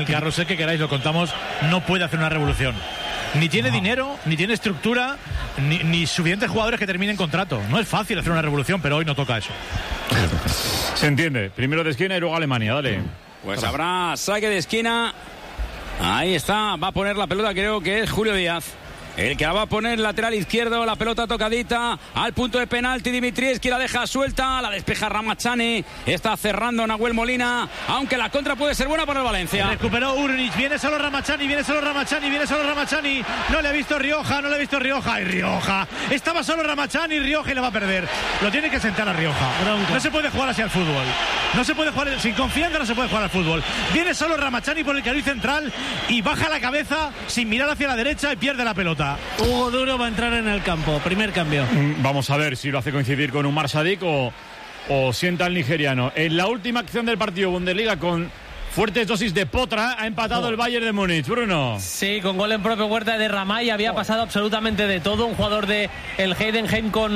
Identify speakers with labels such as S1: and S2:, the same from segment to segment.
S1: El carrusel que queráis, lo contamos, no puede hacer una revolución. Ni tiene dinero, ni tiene estructura, ni suficientes jugadores que terminen contrato. No es fácil hacer una revolución, pero hoy no toca eso.
S2: Se entiende. Primero de esquina y luego Alemania, dale.
S3: Pues habrá saque de esquina. Ahí está, va a poner la pelota, creo que es Julio Díaz. El que la va a poner lateral izquierdo, la pelota tocadita al punto de penalti. Dimitrievski la deja suelta, la despeja Ramachani. Está cerrando Nahuel Molina, aunque la contra puede ser buena para el Valencia.
S1: Recuperó Urnic, viene solo Ramachani. No le ha visto Rioja. Y Rioja, estaba solo Ramachani y Rioja y le va a perder. Lo tiene que sentar a Rioja. No se puede jugar así al fútbol. No se puede jugar, sin confianza no se puede jugar al fútbol. Viene solo Ramachani por el carril central y baja la cabeza sin mirar hacia la derecha y pierde la pelota.
S4: Hugo Duro va a entrar en el campo, primer cambio.
S2: Vamos a ver si lo hace coincidir con Umar Sadik o sienta al nigeriano. En la última acción del partido Bundesliga, con fuertes dosis de potra, ha empatado el Bayern de Múnich. Bruno.
S4: Sí, con gol en propio puerta de Ramay. Había pasado absolutamente de todo. Un jugador de el Heidenheim con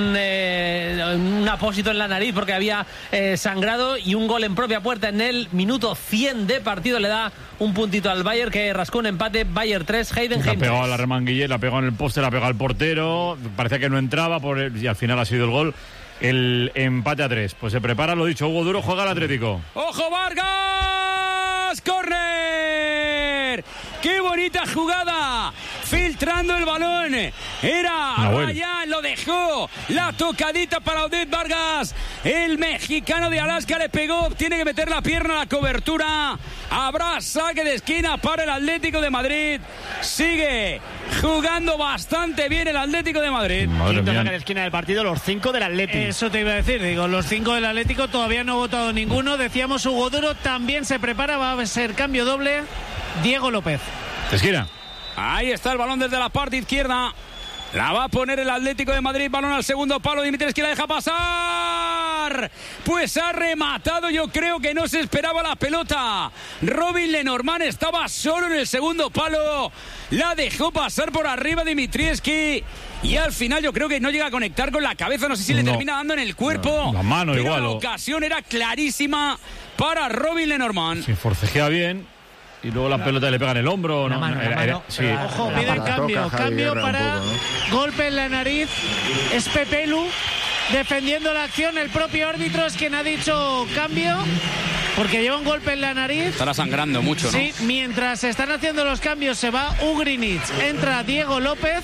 S4: un apósito en la nariz porque había sangrado, y un gol en propia puerta en el minuto 100 de partido le da un puntito al Bayern, que rascó un empate. Bayern 3, Heidenheim 3.
S2: La ha pegado a la remanguille, la ha pegado en el poste, la ha pegado al portero. Parecía que no entraba y al final ha sido el gol. El empate a 3. Pues se prepara, lo dicho, Hugo Duro juega al Atlético.
S3: ¡Ojo Vargas! ¡Córner! ¡Qué bonita jugada! Filtrando el balón. Era Ryan, lo dejó. La tocadita para Oded Vargas. El mexicano de Alaska le pegó. Tiene que meter la pierna a la cobertura. Habrá saque de esquina para el Atlético de Madrid. Sigue jugando bastante bien el Atlético de Madrid.
S5: Quinto saque de esquina del partido, los 5 del Atlético.
S4: Eso te iba a decir, los 5 del Atlético, todavía no ha votado ninguno. Decíamos Hugo Duro, también se prepara, va a ser cambio doble. Diego López.
S2: Esquina.
S3: Ahí está el balón desde la parte izquierda. La va a poner el Atlético de Madrid. Balón al segundo palo. Dimitrievski la deja pasar. Pues ha rematado. Yo creo que no se esperaba la pelota. Robin Lenormand estaba solo en el segundo palo. La dejó pasar por arriba Dimitrievski. Y al final yo creo que no llega a conectar con la cabeza. No sé si le termina dando en el cuerpo.
S2: La mano
S3: pero
S2: igual.
S3: La ocasión era clarísima para Robin Lenormand.
S2: Se forcejea bien. Y luego la pelota le pega en el hombro.
S4: La mano.
S2: Sí.
S4: Ojo, piden cambio para golpe en la nariz. Es Pepelu defendiendo la acción. El propio árbitro es quien ha dicho cambio, porque lleva un golpe en la nariz.
S3: Estará sangrando mucho, ¿no?
S4: Sí, mientras se están haciendo los cambios se va Ugrinic, entra Diego López,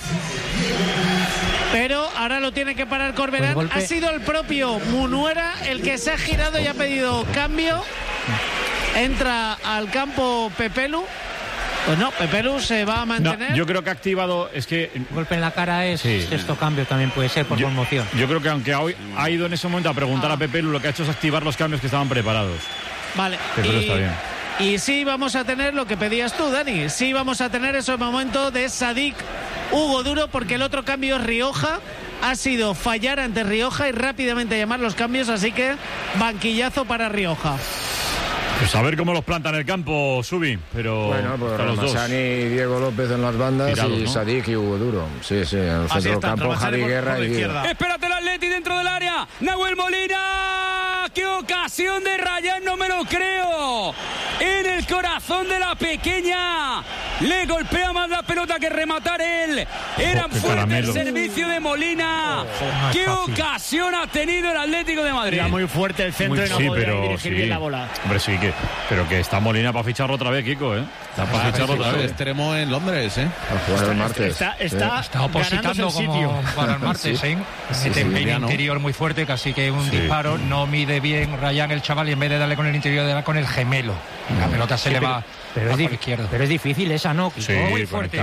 S4: pero ahora lo tiene que parar Corberán. Pues ha sido el propio Munuera el que se ha girado y ha pedido cambio. Entra al campo Pepelu. Pues no, Pepelu se va a mantener.
S2: No, yo creo que ha activado, es que...
S6: Golpe en la cara es sexto cambio, también puede ser por conmoción.
S2: Yo creo que aunque hoy ha ido en ese momento a preguntar a Pepelu, lo que ha hecho es activar los cambios que estaban preparados.
S4: Vale.
S2: Pepelu está bien.
S4: Y sí vamos a tener lo que pedías tú, Dani. Sí vamos a tener ese momento de Sadik, Hugo Duro, porque el otro cambio es Rioja. Ha sido fallar ante Rioja y rápidamente llamar los cambios, así que banquillazo para Rioja.
S2: Pues a ver cómo los plantan en el campo, Subi, pero
S7: bueno, pues Ramachani y Diego López en las bandas. Tirados, y ¿no? Sadik y Hugo Duro. Sí, en el centro del campo, Javi Guerra y Guerra.
S3: Espérate el Atleti dentro del área. Nahuel Molina. ¡Qué ocasión de Ryan! No me lo creo. En el corazón de la pequeña. Le golpea más la pelota que rematar él. Era fuerte el servicio de Molina. ¡Qué ocasión ha tenido el Atlético de Madrid!
S5: Era muy fuerte el centro y no podía dirigir bien la bola.
S2: Hombre, sí, pero que está Molina para ficharlo otra vez, Kiko, ¿eh? Está para ficharlo otra vez.
S8: Extremo en Londres, ¿eh?
S7: Para jugar el martes.
S6: Está opositando como para el martes, ¿eh? Mete peine interior muy fuerte, casi que un disparo. No mide bien Ryan, el chaval, y en vez de darle con el interior, de dar con el gemelo. La pelota se le va por la izquierda. Pero es difícil esa, ¿no?
S2: Sí,
S6: muy fuerte.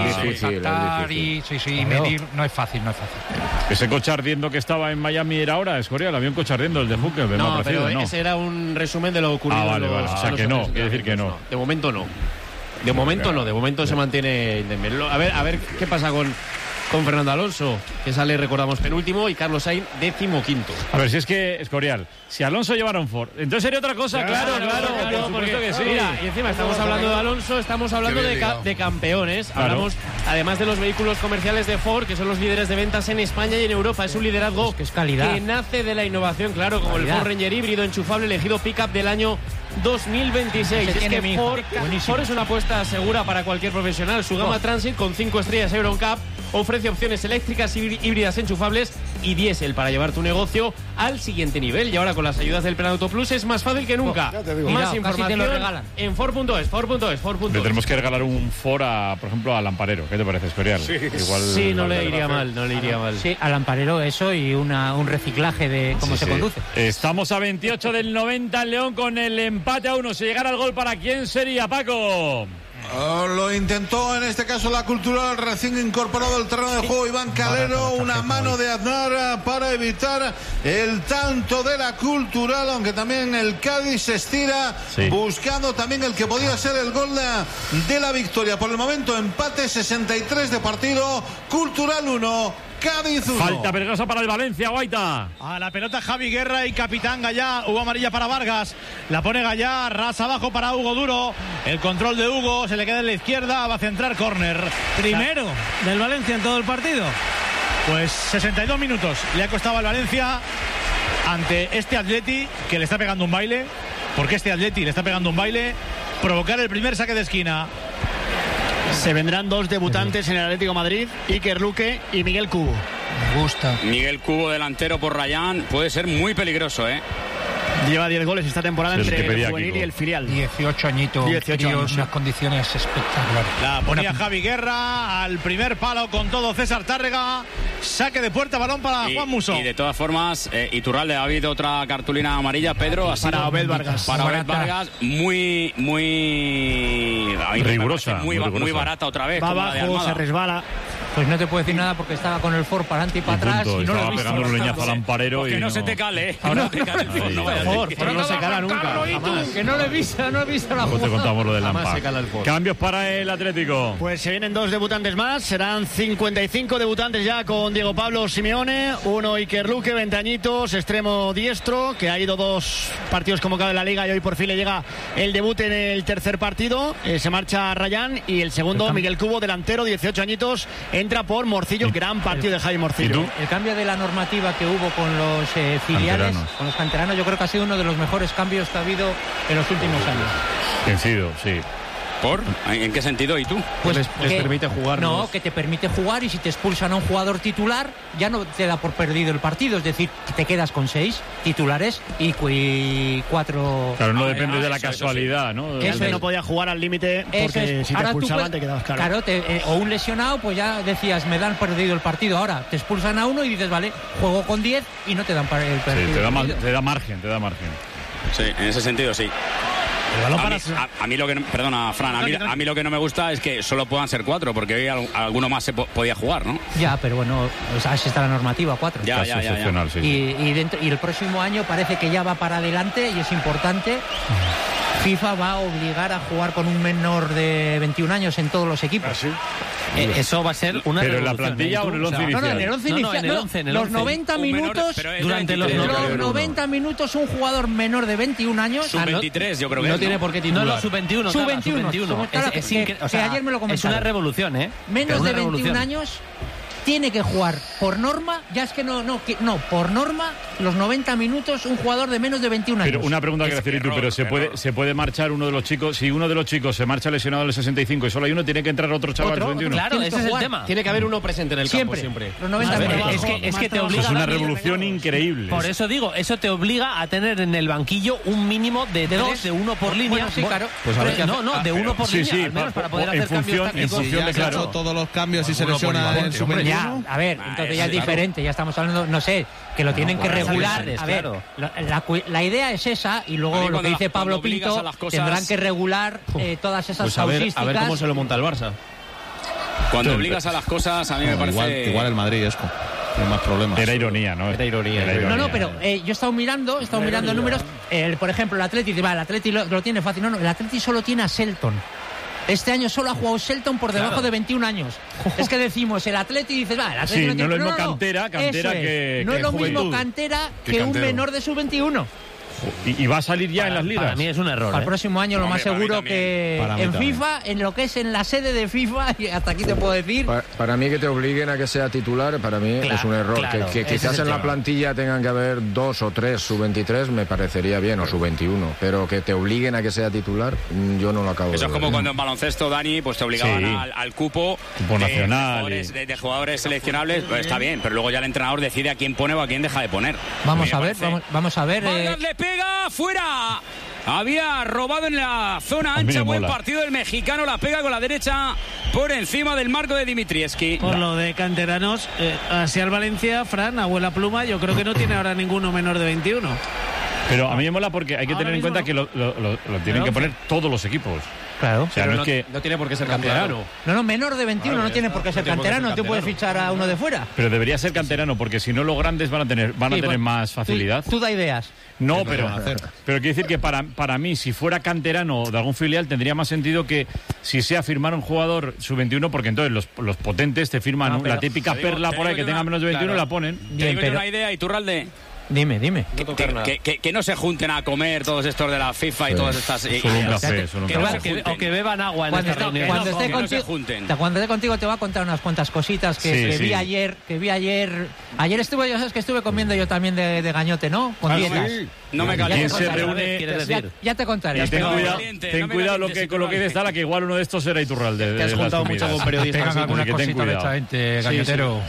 S6: Y medir no es fácil.
S2: Ese coche ardiendo que estaba en Miami era ahora, Escorial, había un coche ardiendo, el de Hooker.
S5: No, pero ese era un resumen de lo ocurrido.
S2: Vale. O sea que no, quiere decir que no.
S5: De momento no. De momento se mantiene. A ver qué pasa con Fernando Alonso, que sale, recordamos, penúltimo, y Carlos Sainz 15º.
S2: A ver, si es que, Escorial, si Alonso llevara un Ford, entonces sería otra cosa, claro, por supuesto que sí.
S5: Mira, y encima estamos hablando de Alonso, estamos hablando de campeones. Claro. Hablamos, además de los vehículos comerciales de Ford, que son los líderes de ventas en España y en Europa. Es un liderazgo
S4: que es calidad,
S5: que nace de la innovación, claro, como calidad. El Ford Ranger híbrido enchufable elegido pickup del año 2026. Es que Ford es una apuesta segura para cualquier profesional. Su gama Transit con 5 estrellas EuroNCAP ofrece opciones eléctricas, híbridas enchufables y diésel para llevar tu negocio al siguiente nivel. Y ahora con las ayudas del Plan Auto Plus es más fácil que nunca. Más información en Ford.es.
S2: Tenemos que regalar un Ford, por ejemplo, al Lamparero. ¿Qué te parece, Escorial?
S5: Sí, no le iría mal.
S4: Sí, al Lamparero eso y un reciclaje de cómo se conduce.
S2: Estamos a 28 del 90 en León con el empate a 1. Si llegara el gol, ¿para quién sería, Paco?
S8: Lo intentó en este caso la Cultural, recién incorporado al terreno de juego Iván Calero, una mano de Aznar para evitar el tanto de la Cultural, aunque también el Cádiz se estira buscando también el que podía ser el gol de la victoria. Por el momento empate, 63 de partido, Cultural 1, Cádiz 1.
S2: Falta peligrosa para el Valencia, Guaita.
S1: A la pelota Javi Guerra y capitán Gallá. Hubo amarilla para Vargas. La pone Gallá, rasa abajo para Hugo Duro. El control de Hugo, se le queda en la izquierda, va a centrar córner.
S9: Primero del Valencia en todo el partido.
S1: Pues 62 minutos le ha costado al Valencia ante este Atleti que le está pegando un baile. Porque este Atleti le está pegando un baile. Provocar el primer saque de esquina.
S5: Se vendrán dos debutantes en el Atlético de Madrid, Iker Luque y Miguel Cubo.
S6: Me gusta.
S3: Miguel Cubo, delantero por Rayán, puede ser muy peligroso, ¿eh?
S5: Lleva 10 goles esta temporada entre el juvenil y el filial.
S6: 18 añitos, unas condiciones espectaculares.
S1: La ponía Javi Guerra al primer palo con todo César Tárrega. Saque de puerta, balón para Juan Musso.
S3: Y de todas formas, Iturralde, ha habido otra cartulina amarilla, Pedro.
S5: Para Obed Vargas.
S3: Para Obed Vargas, muy
S2: rigurosa.
S3: Muy barata otra vez.
S5: Va abajo, se resbala.
S4: Pues no te puedo decir nada porque estaba con el Ford para adelante y para atrás. Y no
S2: estaba pegando un leñazo al Lamparero.
S3: Que no se te cale. Ahora te cale el
S5: Ford. No se cala nunca.
S4: Que no lo he visto la
S2: jugada. Te contamos lo del Lamparero. Cambios para el Atlético.
S5: Pues se vienen dos debutantes más. Serán 55 debutantes ya con Diego Pablo Simeone. Uno Iker Luque, 20 añitos, extremo diestro, que ha ido 2 partidos convocados en la Liga y hoy por fin le llega el debut en el tercer partido. Se marcha Rayán y el segundo Miguel Cubo, delantero, 18 añitos. Entra por Morcillo, gran partido de Javi Morcillo.
S4: El cambio de la normativa que hubo con los filiales, con los canteranos, yo creo que ha sido uno de los mejores cambios que ha habido en los últimos años.
S2: Que han sido, sí.
S3: ¿Por? ¿En qué sentido? ¿Y tú?
S5: Pues les permite jugar.
S4: No, que te permite jugar y si te expulsan a un jugador titular, ya no te da por perdido el partido. Es decir, que te quedas con 6 titulares y 4.
S2: Claro, no depende de la casualidad, ¿no?
S5: Eso no podía jugar al límite porque si te expulsaban te quedabas caro.
S4: Claro, o un lesionado, pues ya decías, me dan perdido el partido. Ahora te expulsan a uno y dices, vale, juego con 10 y no te dan el partido.
S2: Sí, te da margen.
S3: Sí, en ese sentido sí. A mí lo que perdona, Fran, a mí lo que no me gusta es que solo puedan ser 4, porque hoy alguno más se podía jugar, ¿no?
S4: Ya, pero bueno, así está la normativa, 4.
S3: Ya.
S2: Sí.
S4: Y el próximo año parece que ya va para adelante y es importante. FIFA va a obligar a jugar con un menor de 21 años en todos los equipos.
S2: ¿Ah, sí?
S4: Eso va a ser una
S2: ¿Pero en la plantilla o en el 11 inicial?
S4: No, en el 11 inicial. Los 90 minutos,
S3: durante los
S4: 90 minutos, un jugador menor de 21 años.
S3: Sub-23, yo creo que
S5: no tiene por qué titular.
S4: No, sub-21. Sub-21. Ayer me lo comentaron.
S5: Es una revolución, ¿eh?
S4: Menos de 21 años. Tiene que jugar por norma, ya es que no, por norma, los 90 minutos un jugador de menos de 21 años.
S2: Pero una pregunta que hacer tú, pero se puede marchar uno de los chicos, si uno de los chicos se marcha lesionado al 65 y solo hay uno, tiene que entrar otro chaval al 21.
S5: Claro, ese es el tema. Tiene que haber uno presente en el campo siempre.
S4: Los 90 minutos.
S3: Es que te obliga.
S2: Es una revolución increíble.
S3: Por eso digo, eso te obliga a tener en el banquillo un mínimo de 2, de 1 por línea.
S4: Sí, claro.
S3: Pues de 1 por línea, al menos para poder hacer cambios.
S2: En función de, claro,
S9: todos los cambios y se lesiona en su
S4: ya, a ver, entonces ya es diferente, ya estamos hablando, no sé, que lo tienen que regular. A ver, la idea es esa y luego lo que dice Pablo Pinto, tendrán que regular todas esas causísticas.
S5: A ver cómo se lo monta el Barça.
S3: Cuando obligas a las cosas, a mí me parece...
S9: Igual el Madrid, Esco. Tiene más problemas.
S2: Era ironía, ¿no?
S5: Era ironía.
S4: No, pero yo he estado mirando números. Por ejemplo, el Atleti lo tiene fácil. No, el Atleti solo tiene a Selton.
S10: Este año solo ha jugado Shelton por debajo de 21 años. Es que decimos, el Atleti, dices, el Atleti
S2: no es lo mismo cantera que
S10: no es lo mismo cantera que un menor de sub-21.
S2: Y va a salir ya en las ligas.
S4: Para mí es un error.
S10: Al próximo año lo más seguro que en FIFA, en lo que es en la sede de FIFA, y hasta aquí te puedo decir.
S7: Para mí que te obliguen a que sea titular, para mí es un error. Que quizás en la plantilla tengan que haber 2 o 3 sub-23 me parecería bien, o sub-21, pero que te obliguen a que sea titular, yo no lo acabo de ver.
S3: Eso es como cuando en baloncesto, Dani, pues te obligaban al cupo
S2: nacional
S3: de jugadores seleccionables, pues está bien, pero luego ya el entrenador decide a quién pone o a quién deja de poner.
S10: Vamos a ver.
S3: Le pega fuera. Había robado en la zona ancha. Buen partido del mexicano. La pega con la derecha por encima del marco de Dimitrievski.
S9: Por lo de canteranos, hacia el Valencia, Fran, abuela pluma, yo creo que no tiene ahora ninguno menor de 21.
S2: Pero a mí me mola porque hay que tener en cuenta que lo tienen que poner todos los equipos.
S10: Claro.
S2: O sea, no
S5: tiene por qué ser canterano.
S10: No, menor de 21 no tiene por qué ser canterano. Tú puedes fichar a uno de fuera.
S2: Pero debería ser canterano, porque si no, los grandes van a tener más facilidad.
S10: Tú da ideas.
S2: No, pero quiero decir que para mí, si fuera canterano de algún filial, tendría más sentido que si sea firmar un jugador sub-21, porque entonces los potentes te firman la típica perla por ahí que tenga menos de 21 la ponen.
S3: Te digo una idea, Iturralde.
S10: Dime.
S3: Que no se junten a comer todos estos de la FIFA y todas estas.
S4: O que beban agua en esta reunión.
S10: Cuando esté contigo te voy a contar unas cuantas cositas que vi ayer. Ayer estuve comiendo yo también de gañote, ¿no? Con dietas.
S3: No me calientes.
S2: Se reúne.
S10: Ya te contaré.
S2: Ten cuidado con lo que dices, Tala, que igual uno de estos era Iturralde.
S6: Te has juntado mucho con periodistas. Tengan alguna cosita de esta gente, gañotero.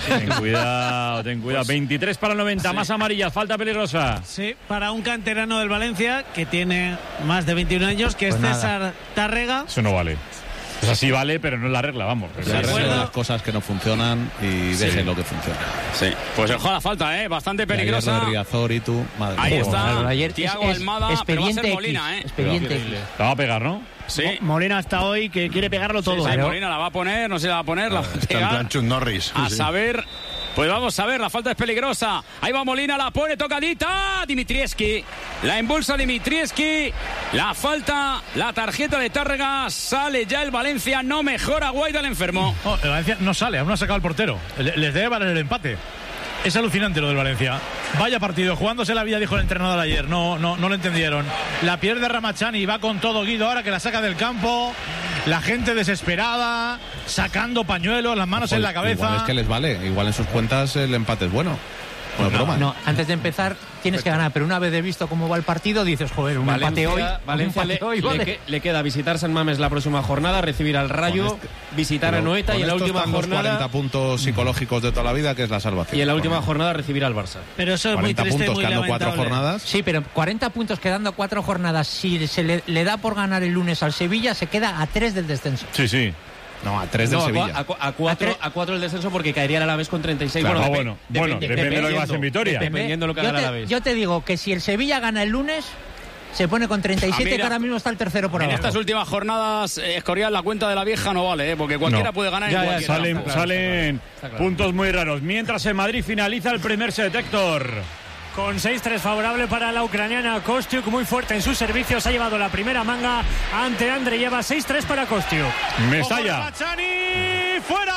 S2: Ten cuidado. 23 para el 90, más amarillas, falta peligrosa.
S9: Sí, para un canterano del Valencia que tiene más de 21 años, que es César Tárrega.
S2: Eso no vale. O sea, sí vale, pero no es la regla, vamos.
S9: Se arreglan las cosas que no funcionan y dejen lo que funciona.
S3: Sí, pues el juego la falta, bastante peligrosa.
S9: Riazor y tú, madre.
S3: Ahí está,
S10: ayer
S3: Thiago Almada, pero va a ser Molina,
S10: Expediente.
S2: La va a pegar, ¿no?
S3: Sí.
S9: Molina hasta hoy que quiere pegarlo todo.
S3: Sí, Molina la va a poner, no se la va a poner, la va a
S8: está en plan Chuck Norris.
S3: A saber... Pues vamos a ver, la falta es peligrosa. Ahí va Molina, la pone tocadita. Dimitrievski, la embolsa Dimitrievski. La falta, la tarjeta de Tárrega. Sale ya el Valencia, no mejora Guaita el enfermo.
S1: El Valencia no sale, aún no ha sacado el portero. Les debe valer el empate. Es alucinante lo del Valencia. Vaya partido, jugándose la vida, dijo el entrenador ayer. No lo entendieron. La pierde Ramachani, va con todo Guido ahora que la saca del campo. La gente desesperada, sacando pañuelos, las manos en la cabeza.
S9: Igual es que les vale, igual en sus cuentas el empate es bueno.
S10: No, antes de empezar tienes que ganar, pero una vez de visto cómo va el partido dices, joder, un empate hoy.
S5: Valencia le queda visitar San Mamés la próxima jornada, recibir al Rayo, visitar a Noeta y en la última jornada
S9: 40 puntos psicológicos de toda la vida, que es la salvación.
S5: Y en la última jornada recibir al Barça.
S9: Pero eso es muy triste, 40 puntos quedando 4 jornadas.
S10: Sí, pero 40 puntos quedando 4 jornadas, si se le da por ganar el lunes al Sevilla, se queda a 3 del descenso.
S2: Sí.
S9: No, a 3 del Sevilla.
S5: A 4 el descenso porque caería el Alavés con 36.
S2: Claro, bueno, depende de lo que vas en Vitoria.
S5: Dependiendo lo que haga el Alavés.
S10: Yo te digo que si el Sevilla gana el lunes, se pone con 37, que ahora mismo está el tercero por abajo.
S3: En estas últimas jornadas, Escorial, la cuenta de la vieja no vale, porque cualquiera puede ganar en cualquier.
S2: Salen puntos muy raros. Mientras en Madrid finaliza el primer set, Héctor.
S11: Con 6-3 favorable para la ucraniana. Kostiuk muy fuerte en sus servicios. Ha llevado la primera manga ante Andreyeva. 6-3 para Kostiuk.
S2: Mestalla.
S1: Ramachani, fuera.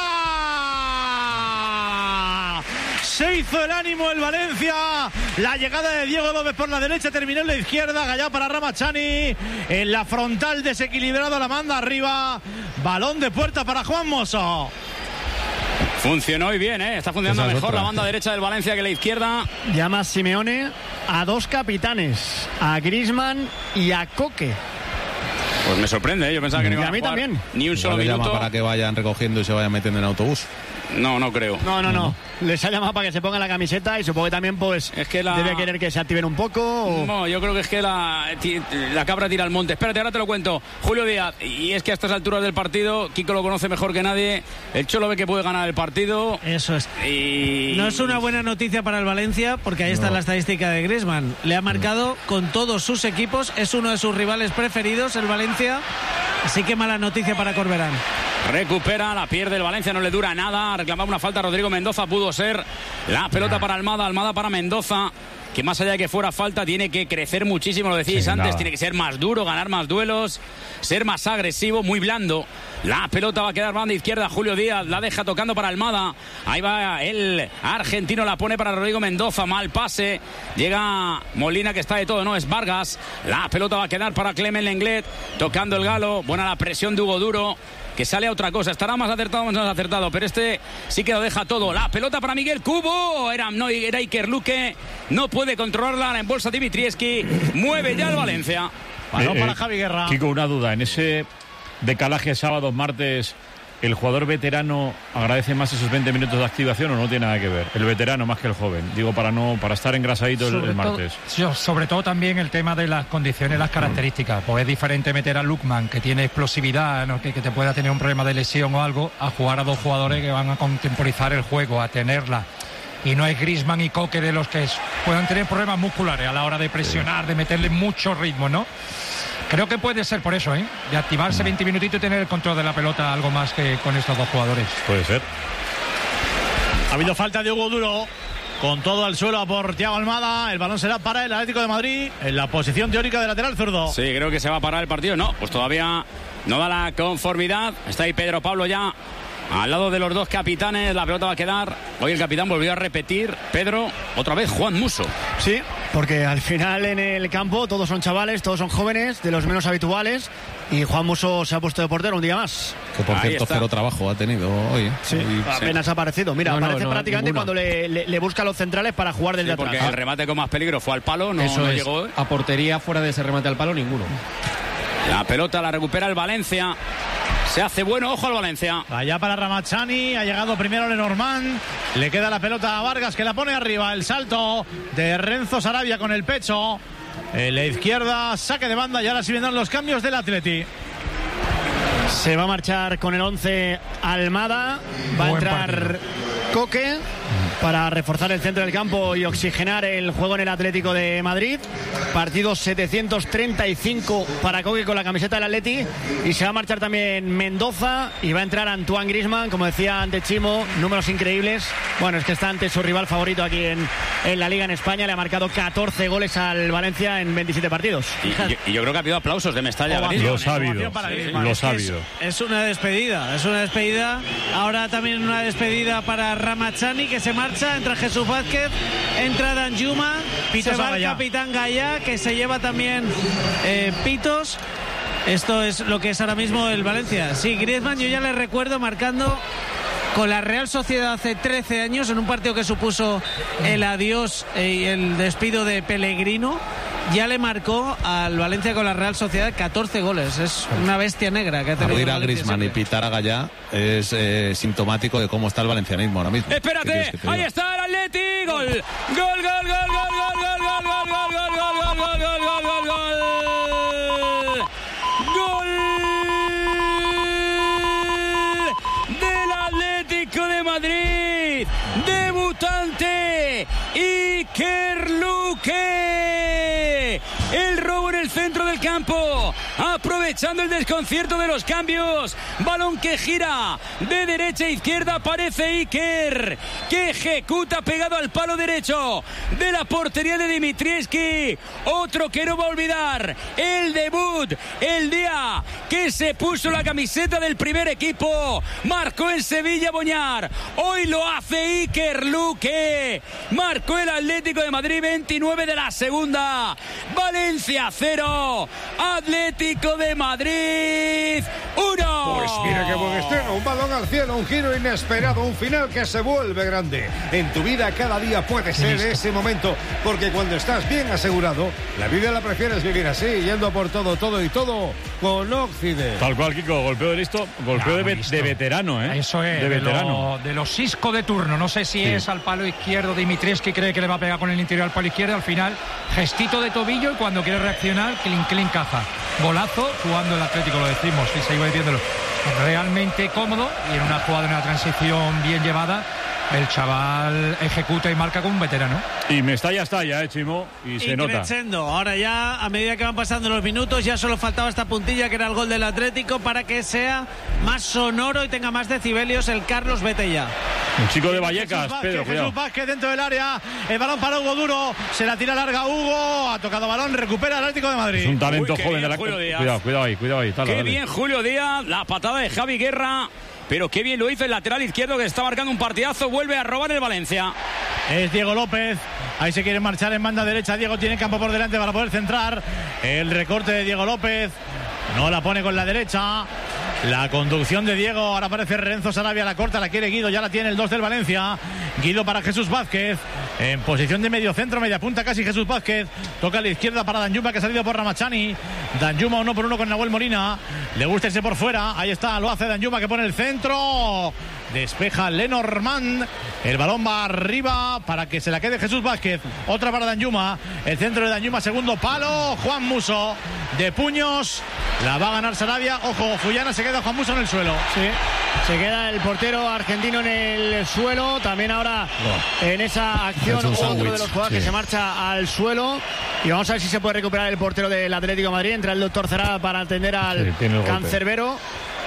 S1: Se hizo el ánimo el Valencia. La llegada de Diego López por la derecha, terminó en la izquierda. Gallá para Ramachani. En la frontal desequilibrado, la manda arriba. Balón de puerta para Juan Mosso.
S3: Funcionó y bien, está funcionando mejor la banda derecha del Valencia que la izquierda.
S9: Llama Simeone a 2 capitanes, a Griezmann y a Coque.
S3: Pues me sorprende, yo pensaba que no iba a
S9: mí
S3: jugar
S9: también.
S3: Ni un solo minuto.
S9: Para que vayan recogiendo y se vayan metiendo en autobús.
S3: No creo.
S9: No. Les ha llamado para que se pongan la camiseta y supongo que también pues
S3: es que
S9: debe querer que se activen un poco.
S3: No, yo creo que es que la cabra tira al monte. Espérate, ahora te lo cuento. Julio Díaz, y es que a estas alturas del partido, Kiko lo conoce mejor que nadie, el Cholo ve que puede ganar el partido.
S9: Eso es. No es una buena noticia para el Valencia, porque ahí está la estadística de Griezmann. Le ha marcado con todos sus equipos, es uno de sus rivales preferidos, el Valencia. Así que mala noticia para Corberán.
S3: Recupera, la pierde el Valencia, no le dura nada. Reclamaba una falta Rodrigo Mendoza, pudo ser. La pelota para Almada para Mendoza. que más allá de que fuera falta, tiene que crecer muchísimo, lo decís antes, tiene que ser más duro, ganar más duelos, ser más agresivo, muy blando. La pelota va a quedar banda izquierda, Julio Díaz la deja tocando para Almada, ahí va el argentino, la pone para Rodrigo Mendoza, mal pase, llega Molina que está de todo, no, es Vargas, la pelota va a quedar para Clement Lenglet, tocando el Galo, buena la presión de Hugo Duro, que sale a otra cosa, estará más acertado o menos acertado, pero este sí que lo deja todo. La pelota para Miguel Cubo, era Iker Luque, no puede controlarla, la embolsa Dimitrievski, mueve ya el Valencia.
S1: Balón para Javi Guerra.
S2: Kiko, una duda, en ese decalaje sábados, martes, ¿el jugador veterano agradece más esos 20 minutos de activación o no tiene nada que ver? El veterano más que el joven, digo, para estar engrasadito el martes.
S6: Sobre todo también el tema de las condiciones, las características. Pues es diferente meter a Lukman, que tiene explosividad, ¿no? que te pueda tener un problema de lesión o algo, a jugar a dos jugadores que van a contemporizar el juego, a tenerla. Y no es Griezmann y Koke de los que puedan tener problemas musculares a la hora de presionar, de meterle mucho ritmo, ¿no? Creo que puede ser por eso, de activarse 20 minutitos y tener el control de la pelota algo más que con estos dos jugadores.
S2: Puede ser.
S1: Ha habido falta de Hugo Duro, con todo al suelo por Thiago Almada. El balón será para el Atlético de Madrid en la posición teórica de lateral zurdo.
S3: Sí, creo que se va a parar el partido. No, pues todavía no da la conformidad. Está ahí Pedro Pablo ya al lado de los dos capitanes. La pelota va a quedar. Hoy el capitán volvió a repetir. Pedro, otra vez Juan Musso.
S12: Sí, porque al final en el campo todos son chavales, todos son jóvenes, de los menos habituales. Y Juan Musso se ha puesto de portero un día más.
S13: Que por cierto, cero trabajo ha tenido hoy.
S12: Sí, apenas ha aparecido. Mira, aparece prácticamente ninguno. Cuando le busca a los centrales para jugar desde atrás.
S3: Porque el remate con más peligro fue al palo, no llegó.
S5: A portería fuera de ese remate al palo, ninguno.
S3: La pelota la recupera el Valencia. Se hace bueno, ojo al Valencia.
S1: Allá para Ramachani, ha llegado primero Lenormand. Le queda la pelota a Vargas, que la pone arriba. El salto de Renzo Sarabia con el pecho. En la izquierda, saque de banda y ahora sí vendrán los cambios del Atleti.
S12: Se va a marchar con el 11 Almada. Va a entrar Koke para reforzar el centro del campo y oxigenar el juego en el Atlético de Madrid. Partido 735 para Koke con la camiseta del Atleti. Y se va a marchar también Mendoza y va a entrar Antoine Griezmann, como decía antes Chimo, números increíbles. Bueno, es que está ante su rival favorito aquí en la Liga en España. Le ha marcado 14 goles al Valencia en 27 partidos.
S3: Y yo creo que ha habido aplausos de Mestalla.
S2: Los ha habido. Los ha habido.
S9: Es una despedida. Ahora también una despedida para Ramachani, que se marcha. Entra Jesús Vázquez, entra Danjuma, se va el capitán Gallá, que se lleva también pitos. Esto es lo que es ahora mismo el Valencia. Sí, Griezmann, yo ya le recuerdo marcando con la Real Sociedad hace 13 años en un partido que supuso el adiós y el despido de Pellegrino. Ya le marcó al Valencia con la Real Sociedad 14 goles. Es una bestia negra que ha tenido.
S13: Ir a Griezmann y pitar a Gallá es sintomático de cómo está el valencianismo ahora mismo.
S3: Espérate, ahí está el Atleti. Gol, gol, gol, gol, gol, gol, gol, gol, gol, gol, gol, gol, gol, gol, gol, gol. Gol del Atlético de Madrid. Debutante Iker Luque. El robo en el centro del campo, aprovechando el desconcierto de los cambios. Balón que gira de derecha a izquierda, aparece Iker, que ejecuta pegado al palo derecho de la portería de Dimitrievski. Otro que no va a olvidar el debut, el día que se puso la camiseta del primer equipo. Marcó en Sevilla Boñar. Hoy lo hace Iker Luque. Marcó el Atlético de Madrid, 29 de la segunda. Valencia 0, Atlético de Madrid 1.
S14: Pues mira qué buen estreno, un balón al cielo, un giro inesperado, un final que se vuelve grande. En tu vida cada día puede ser ese momento, porque cuando estás bien asegurado, la vida la prefieres vivir así, yendo por todo y todo con Occident.
S2: Tal cual, Kiko, golpeo de listo, golpeo de veterano,
S6: Eso es,
S2: de veterano.
S6: De los Isco de turno, no sé si es al palo izquierdo. Dimitrievski cree que le va a pegar con el interior al palo izquierdo, al final gestito de tobillo y cuando quiere reaccionar, clink caja. Golazo, jugando el Atlético, lo decimos, y seguimos diciéndolo. Realmente cómodo y en una jugada, en una transición bien llevada, el chaval ejecuta y marca como un veterano.
S2: Y Mestalla está ya, Chimo, y se nota.
S9: Ahora ya, a medida que van pasando los minutos, ya solo faltaba esta puntilla que era el gol del Atlético para que sea más sonoro y tenga más decibelios el Carlos Vete ya.
S2: Un chico de Vallecas, Pedro,
S1: Jesús Vázquez dentro del área. El balón para Hugo Duro. Se la tira larga Hugo. Ha tocado balón. Recupera el Atlético de Madrid.
S2: Es un talento joven de la... Cuidado ahí.
S3: Qué bien Julio Díaz. La patada de Javi Guerra. Pero qué bien lo hizo el lateral izquierdo que está marcando un partidazo. Vuelve a robar el Valencia.
S1: Es Diego López. Ahí se quiere marchar en banda derecha. Diego tiene campo por delante para poder centrar. El recorte de Diego López. No la pone con la derecha. La conducción de Diego. Ahora aparece Renzo Sarabia. La corta, la quiere Guido. Ya la tiene el 2 del Valencia. Guido para Jesús Vázquez. En posición de medio centro, media punta casi Jesús Vázquez. Toca a la izquierda para Danjuma, que ha salido por Ramachani. Danjuma 1 por 1 con Nahuel Molina. Le gusta irse por fuera. Ahí está, lo hace Danjuma, que pone el centro. Despeja Lenormand. El balón va arriba para que se la quede Jesús Vázquez. Otra para Danjuma. El centro de Danjuma, segundo palo. Juan Musso de puños. La va a ganar Sarabia. Ojo, Fullana, se queda Juan Musso en el suelo.
S12: Sí, se queda el portero argentino en el suelo. También ahora en esa acción otro de los jugadores que se marcha al suelo. Y vamos a ver si se puede recuperar el portero del Atlético de Madrid. Entra el doctor Zará para atender al cancerbero.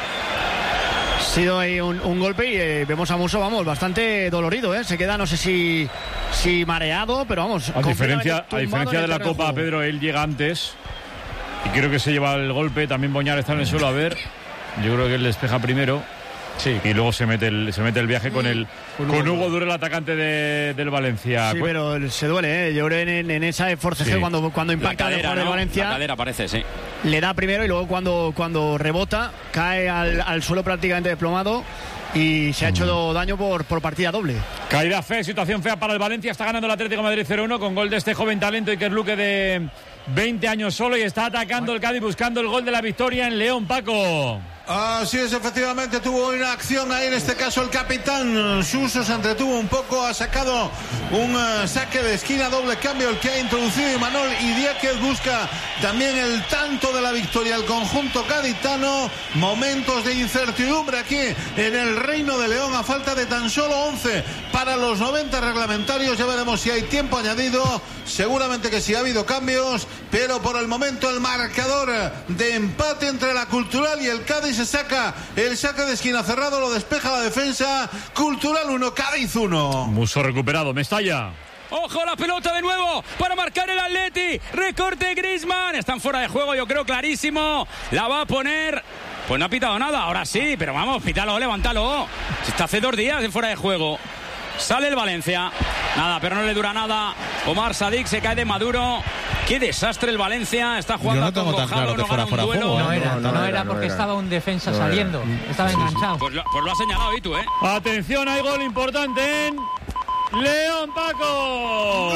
S12: Ha sido ahí un golpe y vemos a Musso, vamos, bastante dolorido, Se queda, no sé si mareado, pero vamos.
S2: A diferencia de la Copa, Pedro, él llega antes y creo que se lleva el golpe. También Boñar está en el suelo, a ver. Yo creo que él despeja primero. Sí. Y luego se mete el viaje con Hugo Duro, el atacante del Valencia.
S12: Sí, pero se duele, Yo creo en esa forcejeo cuando impacta el jugador del Valencia.
S3: La cadera parece, sí.
S12: Le da primero y luego cuando rebota cae al suelo prácticamente desplomado y se ha hecho daño por partida doble.
S2: Caída fea, situación fea para el Valencia. Está ganando el Atlético de Madrid 0-1 con gol de este joven talento Iker Luque de 20 años solo, y está atacando el Cádiz buscando el gol de la victoria en León, Paco.
S8: Así es, efectivamente tuvo una acción ahí, en este caso el capitán Suso se entretuvo un poco, ha sacado un saque de esquina, doble cambio el que ha introducido Imanol Idiáquez, busca también el tanto de la victoria el conjunto gaditano. Momentos de incertidumbre aquí en el Reino de León a falta de tan solo 11 para los 90 reglamentarios. Ya veremos si hay tiempo añadido, seguramente que sí ha habido cambios, pero por el momento el marcador de empate entre la Cultural y el Cádiz. Se saca el saque de esquina cerrado, lo despeja la defensa. Cultural 1, Cádiz 1.
S2: Musso recuperado, Mestalla.
S3: Ojo, la pelota de nuevo para marcar el Atleti. Recorte Griezmann. Están fuera de juego, yo creo, clarísimo. La va a poner. Pues no ha pitado nada, ahora sí, pero vamos, pítalo, levántalo. Está hace 2 días de fuera de juego. Sale el Valencia. Nada, pero no le dura nada. Omar Sadik se cae de Maduro. Qué desastre el Valencia. Está jugando a Tongo Jalo, no gana un duelo.
S10: No era porque estaba un defensa saliendo. Estaba enganchado.
S3: Pues lo ha señalado Itu,
S2: Atención, hay gol importante en León, Paco.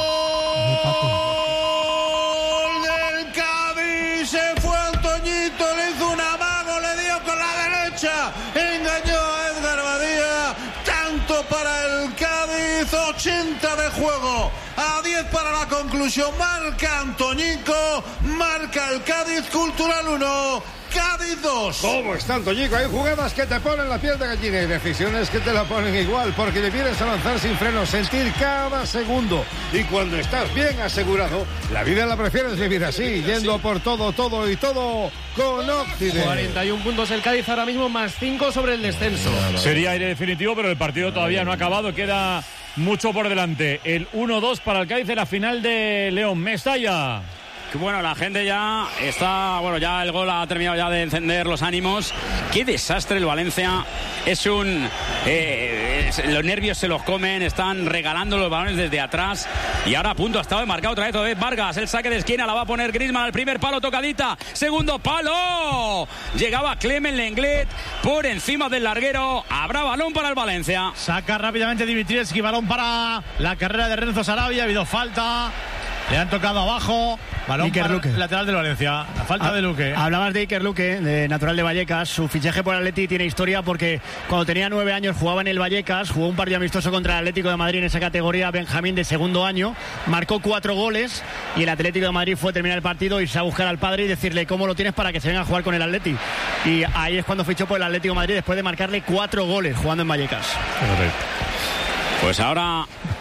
S8: ¡Gol del Cádiz! Se fue Antoñito, le hizo un amago, le dio con la derecha. Engañó a Edgar Badía. Tanto para el Cádiz, 80 de juego. A 10 para la conclusión, marca Antoñico, marca el Cádiz. Cultural 1, Cádiz 2.
S14: ¿Cómo está Antoñico? Hay jugadas que te ponen la piel de gallina y decisiones que te la ponen igual, porque debieras avanzar sin frenos, sentir cada segundo. Y cuando estás bien asegurado, la vida la prefieres vivir así, yendo por todo y todo con Occident.
S5: 41 puntos el Cádiz ahora mismo, más 5 sobre el descenso.
S2: Sería aire definitivo, pero el partido todavía no ha acabado, queda mucho por delante. El 1-2 para el Cádiz en la final de León. Mestalla.
S3: Bueno, la gente ya está, ya el gol ha terminado ya de encender los ánimos. Qué desastre el Valencia. Es los nervios se los comen, están regalando los balones desde atrás. Y ahora a punto ha estado de marcar otra vez Vargas. El saque de esquina la va a poner Griezmann al primer palo, tocadita. Segundo palo. Llegaba Clement Lenglet por encima del larguero. Habrá balón para el Valencia.
S1: Saca rápidamente Dimitrievski, balón para la carrera de Renzo Sarabia. Ha habido falta. Le han tocado abajo. Balón
S12: Iker
S1: para
S12: Luque.
S1: El lateral del Valencia. La falta de Luque.
S12: Hablabas de Iker Luque, de natural de Vallecas. Su fichaje por Atleti tiene historia porque cuando tenía 9 años jugaba en el Vallecas, jugó un partido amistoso contra el Atlético de Madrid en esa categoría Benjamín de segundo año, marcó 4 goles y el Atlético de Madrid fue a terminar el partido, irse a buscar al padre y decirle cómo lo tienes para que se venga a jugar con el Atleti. Y ahí es cuando fichó por el Atlético de Madrid después de marcarle 4 goles jugando en Vallecas.
S3: Pues ahora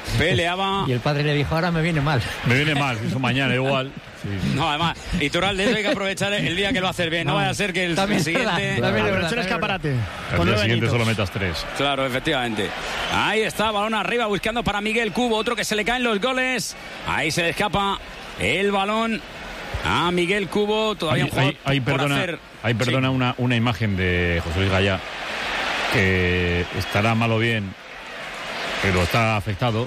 S3: peleaba.
S10: Y el padre le dijo, ahora me viene mal.
S2: Me viene mal, eso mañana igual. Sí.
S3: No, además, Iturralde, eso hay que aprovechar el día que lo haces bien. No vaya a ser que el siguiente...
S12: Aprovecha el escaparate.
S2: Con el siguiente solo metas 3.
S3: Claro, efectivamente. Ahí está, balón arriba, buscando para Miguel Cubo. Otro que se le caen los goles. Ahí se le escapa el balón a Miguel Cubo. Todavía un jugador por hacer.
S2: Ahí perdona una imagen de José Luis Gallá, que estará mal o bien, pero está afectado.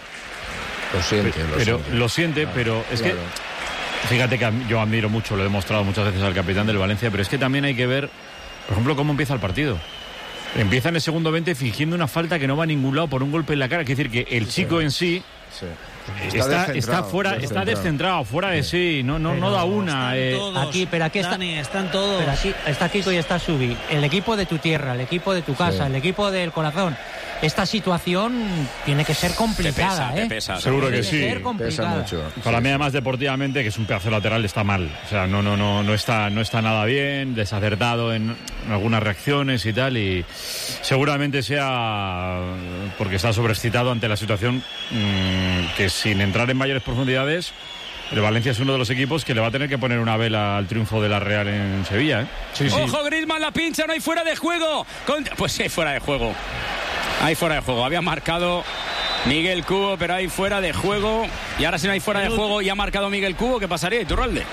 S2: Lo siente, pero es que... Fíjate que yo admiro mucho, lo he demostrado muchas veces al capitán del Valencia, pero es que también hay que ver, por ejemplo, cómo empieza el partido. Empieza en el segundo 20 fingiendo una falta que no va a ningún lado por un golpe en la cara. Es decir, que el chico en sí está fuera, está descentrado, fuera de sí, no da una.
S10: Aquí están todos. Pero aquí está Kiko y está Subi. El equipo de tu tierra, el equipo de tu casa, el equipo del corazón. Esta situación tiene que ser complicada,
S3: te pesa.
S2: Seguro que sí.
S7: Pesa mucho.
S2: Para mí, además, deportivamente, que es un pedazo lateral, está mal. O sea, no está nada bien, desacertado en algunas reacciones y tal, y seguramente sea porque está sobreexcitado ante la situación, que sin entrar en mayores profundidades, el Valencia es uno de los equipos que le va a tener que poner una vela al triunfo de la Real en Sevilla, ¿eh?
S3: Sí. Ojo, Griezmann la pincha, no hay fuera de juego. Pues sí, hay fuera de juego. Hay fuera de juego. Había marcado Miguel Cubo, pero hay fuera de juego. Y ahora si no hay fuera de juego y ha marcado Miguel Cubo, ¿qué pasaría, Iturralde?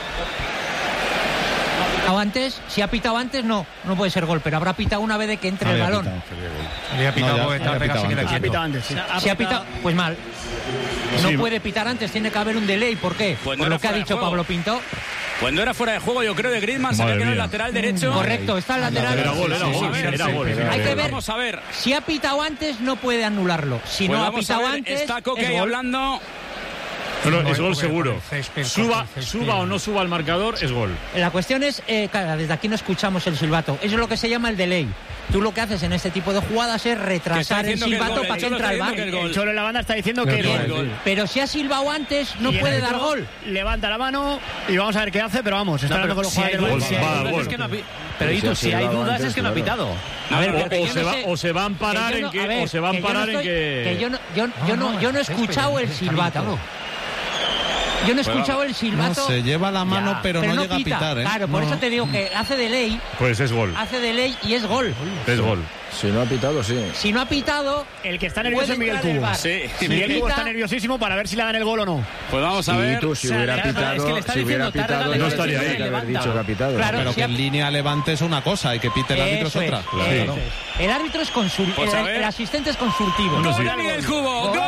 S10: Antes, si ha pitado antes, no puede ser gol, pero habrá pitado una vez de que entre el balón.
S6: Había pitado
S12: antes.
S10: Si ha pitado, pues mal. No puede pitar antes, tiene que haber un delay. ¿Por qué?
S3: Pues
S10: por lo que ha dicho Pablo Pinto.
S3: Cuando era fuera de juego, yo creo, de Griezmann, se había quedado el lateral derecho.
S10: Correcto, está el lateral.
S2: Era gol.
S10: Hay que ver.
S3: Vamos a ver.
S10: Si ha pitado antes, no puede anularlo. Si no ha pitado antes,
S3: está Coque ahí hablando.
S2: Es gol seguro. Suba o no suba al marcador, es gol.
S10: La cuestión es, claro, desde aquí no escuchamos el silbato. Eso es lo que se llama el delay. Tú lo que haces en este tipo de jugadas es retrasar el silbato para que entre al bar.
S12: El Cholo en la banda está diciendo que es gol.
S10: Pero si ha silbado antes, no puede dar gol.
S12: Levanta la mano y vamos a ver qué hace, pero vamos, está hablando con los jugadores del Valencia.
S4: Pero si hay dudas es que no ha pitado.
S2: A ver, o se va a amparar en que...
S10: Yo no he escuchado el silbato. Yo no he escuchado el silbato.
S13: No, se lleva la mano, pero no llega
S10: pita.
S13: A pitar, ¿eh?
S10: Claro, por eso te digo que hace delay.
S2: Pues es gol.
S10: Hace delay y es gol.
S2: Es gol.
S7: Si no ha pitado, sí.
S10: Si no ha pitado...
S12: El que está nervioso es Miguel Cubo.
S3: Sí.
S12: Miguel Cubo está nerviosísimo para ver si le dan el gol o no.
S3: Pues vamos a ver.
S7: Tú, si hubiera pitado,
S2: no estaría ahí.
S7: Haber dicho que ha pitado.
S13: Claro, pero que en línea levante es una cosa y que pite el árbitro es otra.
S10: Claro. El árbitro es consultivo. El asistente es consultivo.
S3: Gol de Miguel Cubo. Gol.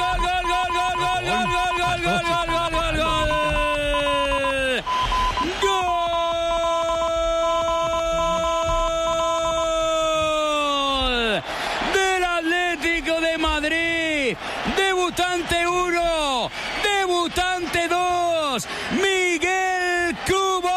S3: Debutante 1, debutante 2, Miguel Cubo.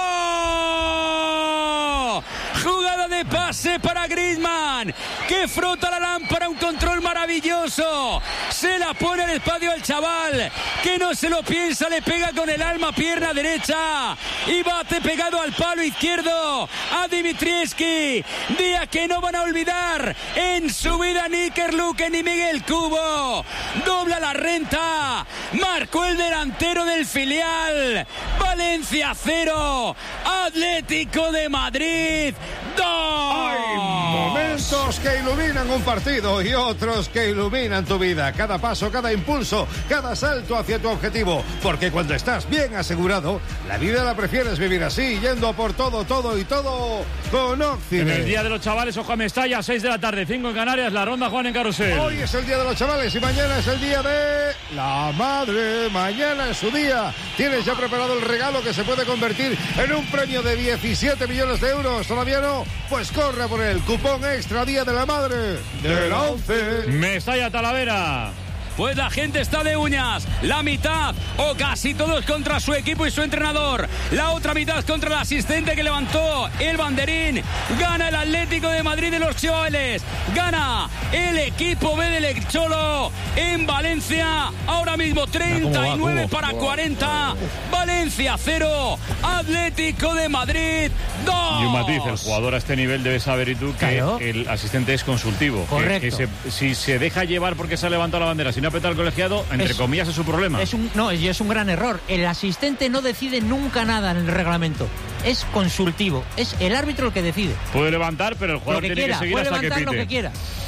S3: Jugada de pase para Griezmann, que frota la lámpara, un control maravilloso. Se la pone al espacio al chaval, que no se lo piensa, le pega con el alma, pierna derecha, y bate pegado al palo izquierdo a Dimitrievski. Día que no van a olvidar en su vida ni Kerluke ni Miguel Cubo. Dobla la renta, marcó el delantero del filial. Valencia 0, Atlético de Madrid 2.
S14: Hay momentos que iluminan un partido y otros que iluminan tu vida. Cada paso, cada impulso, cada salto hacia tu objetivo. Porque cuando estás bien asegurado, la vida la prefieres vivir así, yendo a por todo con Occident.
S2: En el Día de los Chavales, ojo a Mestalla, 6 de la tarde, 5 en Canarias, la Ronda Juan en Carrusel.
S14: Hoy es el Día de los Chavales y mañana es el Día de la Madre. Mañana es su día. Tienes ya preparado el regalo que se puede convertir en un premio de 17 millones de euros. ¿Todavía no? Pues corre por el cupón extra Día de la Madre de la 11.
S2: Mestalla, Talavera.
S3: Pues la gente está de uñas. La mitad o casi todos contra su equipo y su entrenador. La otra mitad contra el asistente que levantó el banderín. Gana el Atlético de Madrid de los chavales. Gana el equipo B del Cholo en Valencia. Ahora mismo 39 para 40. Valencia 0. Atlético de Madrid 2.
S2: Y un matiz, el jugador a este nivel debe saber, y tú, que el asistente es consultivo.
S10: Correcto.
S2: Si se deja llevar porque se ha levantado la bandera, si no peta al colegiado, entre comillas, es su problema.
S10: Es un gran error. El asistente no decide nunca nada en el reglamento. Es consultivo. Es el árbitro el que decide.
S2: Puede levantar, pero el jugador tiene que seguir hasta que pite.
S10: Lo que quiera.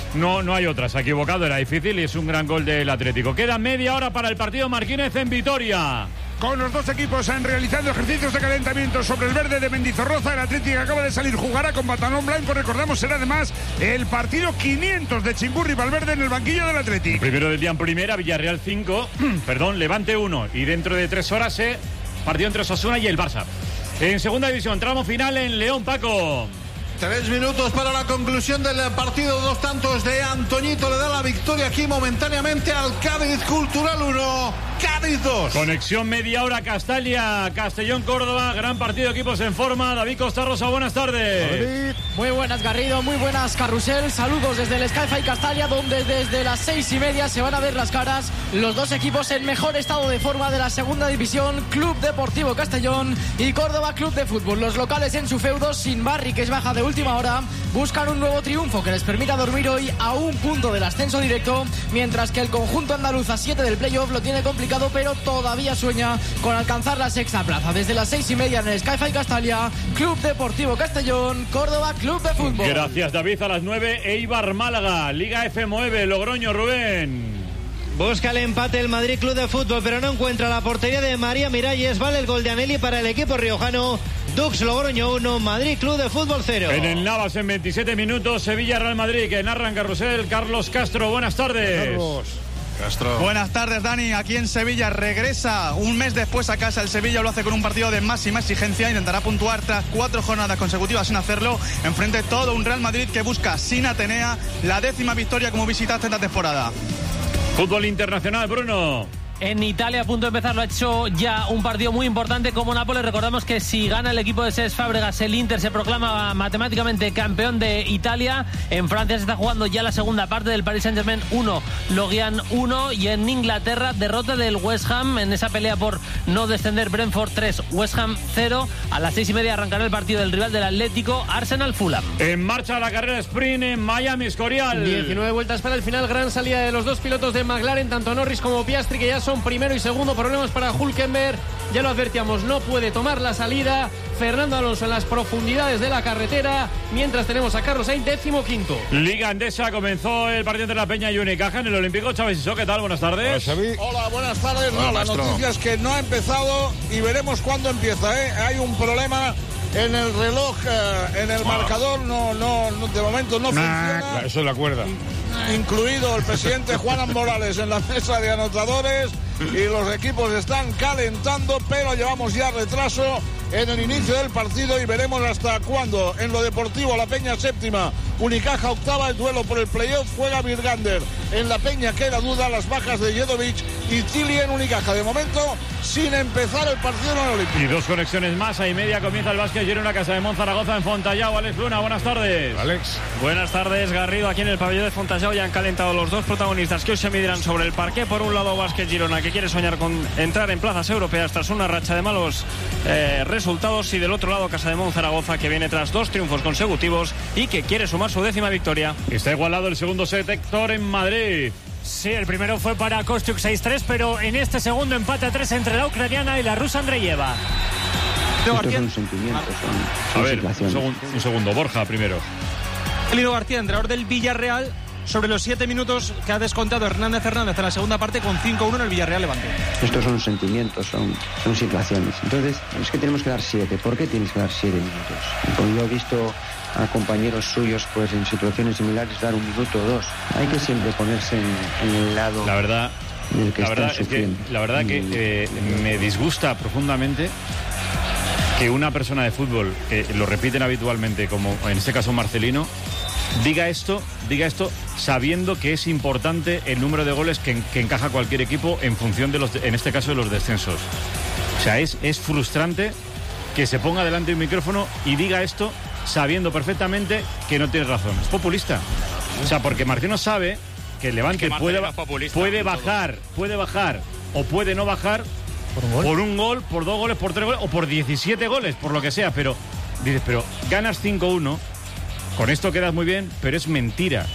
S2: No hay otra. Se ha equivocado, era difícil y es un gran gol del Atlético. Queda media hora para el partido Marquínez en Vitoria.
S15: Con los dos equipos realizando ejercicios de calentamiento sobre el verde de Mendizorroza. El Atlético acaba de salir, jugará con pantalón blanco. Recordamos, será además el partido 500 de Chimburri Valverde en el banquillo del Atlético.
S2: Primero del día en primera, Villarreal 5, Levante 1. Y dentro de 3 horas partido entre Osasuna y el Barça. En segunda división, tramo final en León, Paco.
S8: 3 minutos para la conclusión del partido. 2 tantos de Antoñito le da la victoria aquí momentáneamente al Cádiz. Cultural 1, Cádiz 2.
S2: Conexión media hora Castalia, Castellón, Córdoba. Gran partido, equipos en forma. David Costa Rosa, buenas tardes.
S16: Muy buenas, Garrido, muy buenas, Carrusel. Saludos desde el Sky-Fi Castalia, donde desde las 6:30 se van a ver las caras los dos equipos en mejor estado de forma de la segunda división. Club Deportivo Castellón y Córdoba Club de Fútbol. Los locales en su feudo, sin Barri, que es baja de última hora, buscan un nuevo triunfo que les permita dormir hoy a un punto del ascenso directo, mientras que el conjunto andaluz a 7 del playoff lo tiene complicado, pero todavía sueña con alcanzar la sexta plaza. Desde las 6:30 en el Sky-Fi Castalia, Club Deportivo Castellón, Córdoba Club de Fútbol.
S2: Gracias, David. A las 9, Eibar Málaga, Liga F9, Logroño, Rubén.
S17: Busca el empate el Madrid Club de Fútbol, pero no encuentra la portería de María Miralles. Vale el gol de Anelli para el equipo riojano. Dux Logroño 1, Madrid Club de Fútbol 0.
S2: En el Navas, en 27 minutos, Sevilla Real Madrid, que narra en Carrusel Carlos Castro. Buenas tardes.
S18: Carlos Castro. Buenas tardes, Dani. Aquí en Sevilla regresa un mes después a casa. El Sevilla lo hace con un partido de máxima exigencia. Intentará puntuar tras 4 jornadas consecutivas sin hacerlo. Enfrente todo un Real Madrid que busca sin Atenea la 10ª victoria como visitante esta temporada.
S2: Fútbol internacional, Bruno.
S4: En Italia, a punto de empezar, lo ha hecho ya un partido muy importante como Nápoles. Recordamos que si gana el equipo de Cesc Fábregas, el Inter se proclama matemáticamente campeón de Italia. En Francia se está jugando ya la segunda parte del Paris Saint-Germain 1, Lorient 1. Y en Inglaterra, derrota del West Ham en esa pelea por no descender. Brentford 3, West Ham 0. A las 6:30 arrancará el partido del rival del Atlético, Arsenal-Fulham.
S2: En marcha la carrera sprint en Miami, Escorial.
S5: 19 vueltas para el final. Gran salida de los dos pilotos de McLaren, tanto Norris como Piastri, que ya son primero y segundo. Problemas para Hülkenberg, ya lo advertíamos, no puede tomar la salida. Fernando Alonso en las profundidades de la carretera, mientras tenemos a Carlos Sainz 15º.
S2: Liga Endesa, comenzó el partido entre la Peña y Unicaja en el Olímpico. Chávez Isó, ¿qué tal? Buenas tardes.
S19: Hola, buenas tardes.
S2: Hola,
S19: la noticia es que no ha empezado y veremos cuándo empieza. Hay un problema en el reloj, en el marcador, no, de momento no funciona.
S15: Eso es la cuerda.
S19: Incluido el presidente Juan Morales en la mesa de anotadores, y los equipos están calentando, pero llevamos ya retraso en el inicio del partido y veremos hasta cuándo. En lo deportivo, la Peña 7ª, Unicaja 8ª, el duelo por el playoff juega Virgander. En la Peña queda duda las bajas de Jedovic y Chili en Unicaja. De momento, sin empezar el partido en el Olímpico.
S2: Y 2 conexiones más, a y media comienza el básquet Girona Casa de Monzaragoza en Fontallao. Alex Luna, buenas tardes.
S15: Alex.
S5: Buenas tardes, Garrido. Aquí en el pabellón de Fontallao ya han calentado los dos protagonistas que hoy se medirán sobre el parqué. Por un lado, Básquet Girona, que quiere soñar con entrar en plazas europeas tras una racha de malos resultados, y del otro lado Casa de Monzaragoza, que viene tras 2 triunfos consecutivos y que quiere sumar su 10ª victoria.
S2: Está igualado el segundo set, Héctor, en Madrid.
S11: Sí, el primero fue para Kostiuk 6-3, pero en este segundo empate a 3 entre la ucraniana y la rusa Andreyeva.
S20: Estos son sentimientos, son
S2: a ver,
S20: situaciones.
S2: un segundo, Borja primero.
S21: Lino García, entrenador del Villarreal, sobre los 7 minutos que ha descontado Hernández en la segunda parte con 5-1 en el Villarreal Levante.
S20: Estos son sentimientos, son situaciones. Entonces, es que tenemos que dar 7. ¿Por qué tienes que dar 7 minutos? Porque yo he visto a compañeros suyos pues en situaciones similares dar 1 minuto o 2. Hay que siempre ponerse en el lado.
S2: La verdad,
S20: del que
S2: la verdad es que me disgusta profundamente que una persona de fútbol, que lo repiten habitualmente, como en este caso Marcelino, diga esto sabiendo que es importante el número de goles que encaja cualquier equipo en función de en este caso, de los descensos. O sea, es frustrante que se ponga delante de un micrófono y diga esto sabiendo perfectamente que no tiene razón. Es populista. O sea, porque Martino sabe que el Levante puede bajar o puede no bajar por un gol, por 2 goles, por 3 goles o por 17 goles, por lo que sea. Pero dices, pero ganas 5-1, con esto quedas muy bien, pero es mentira.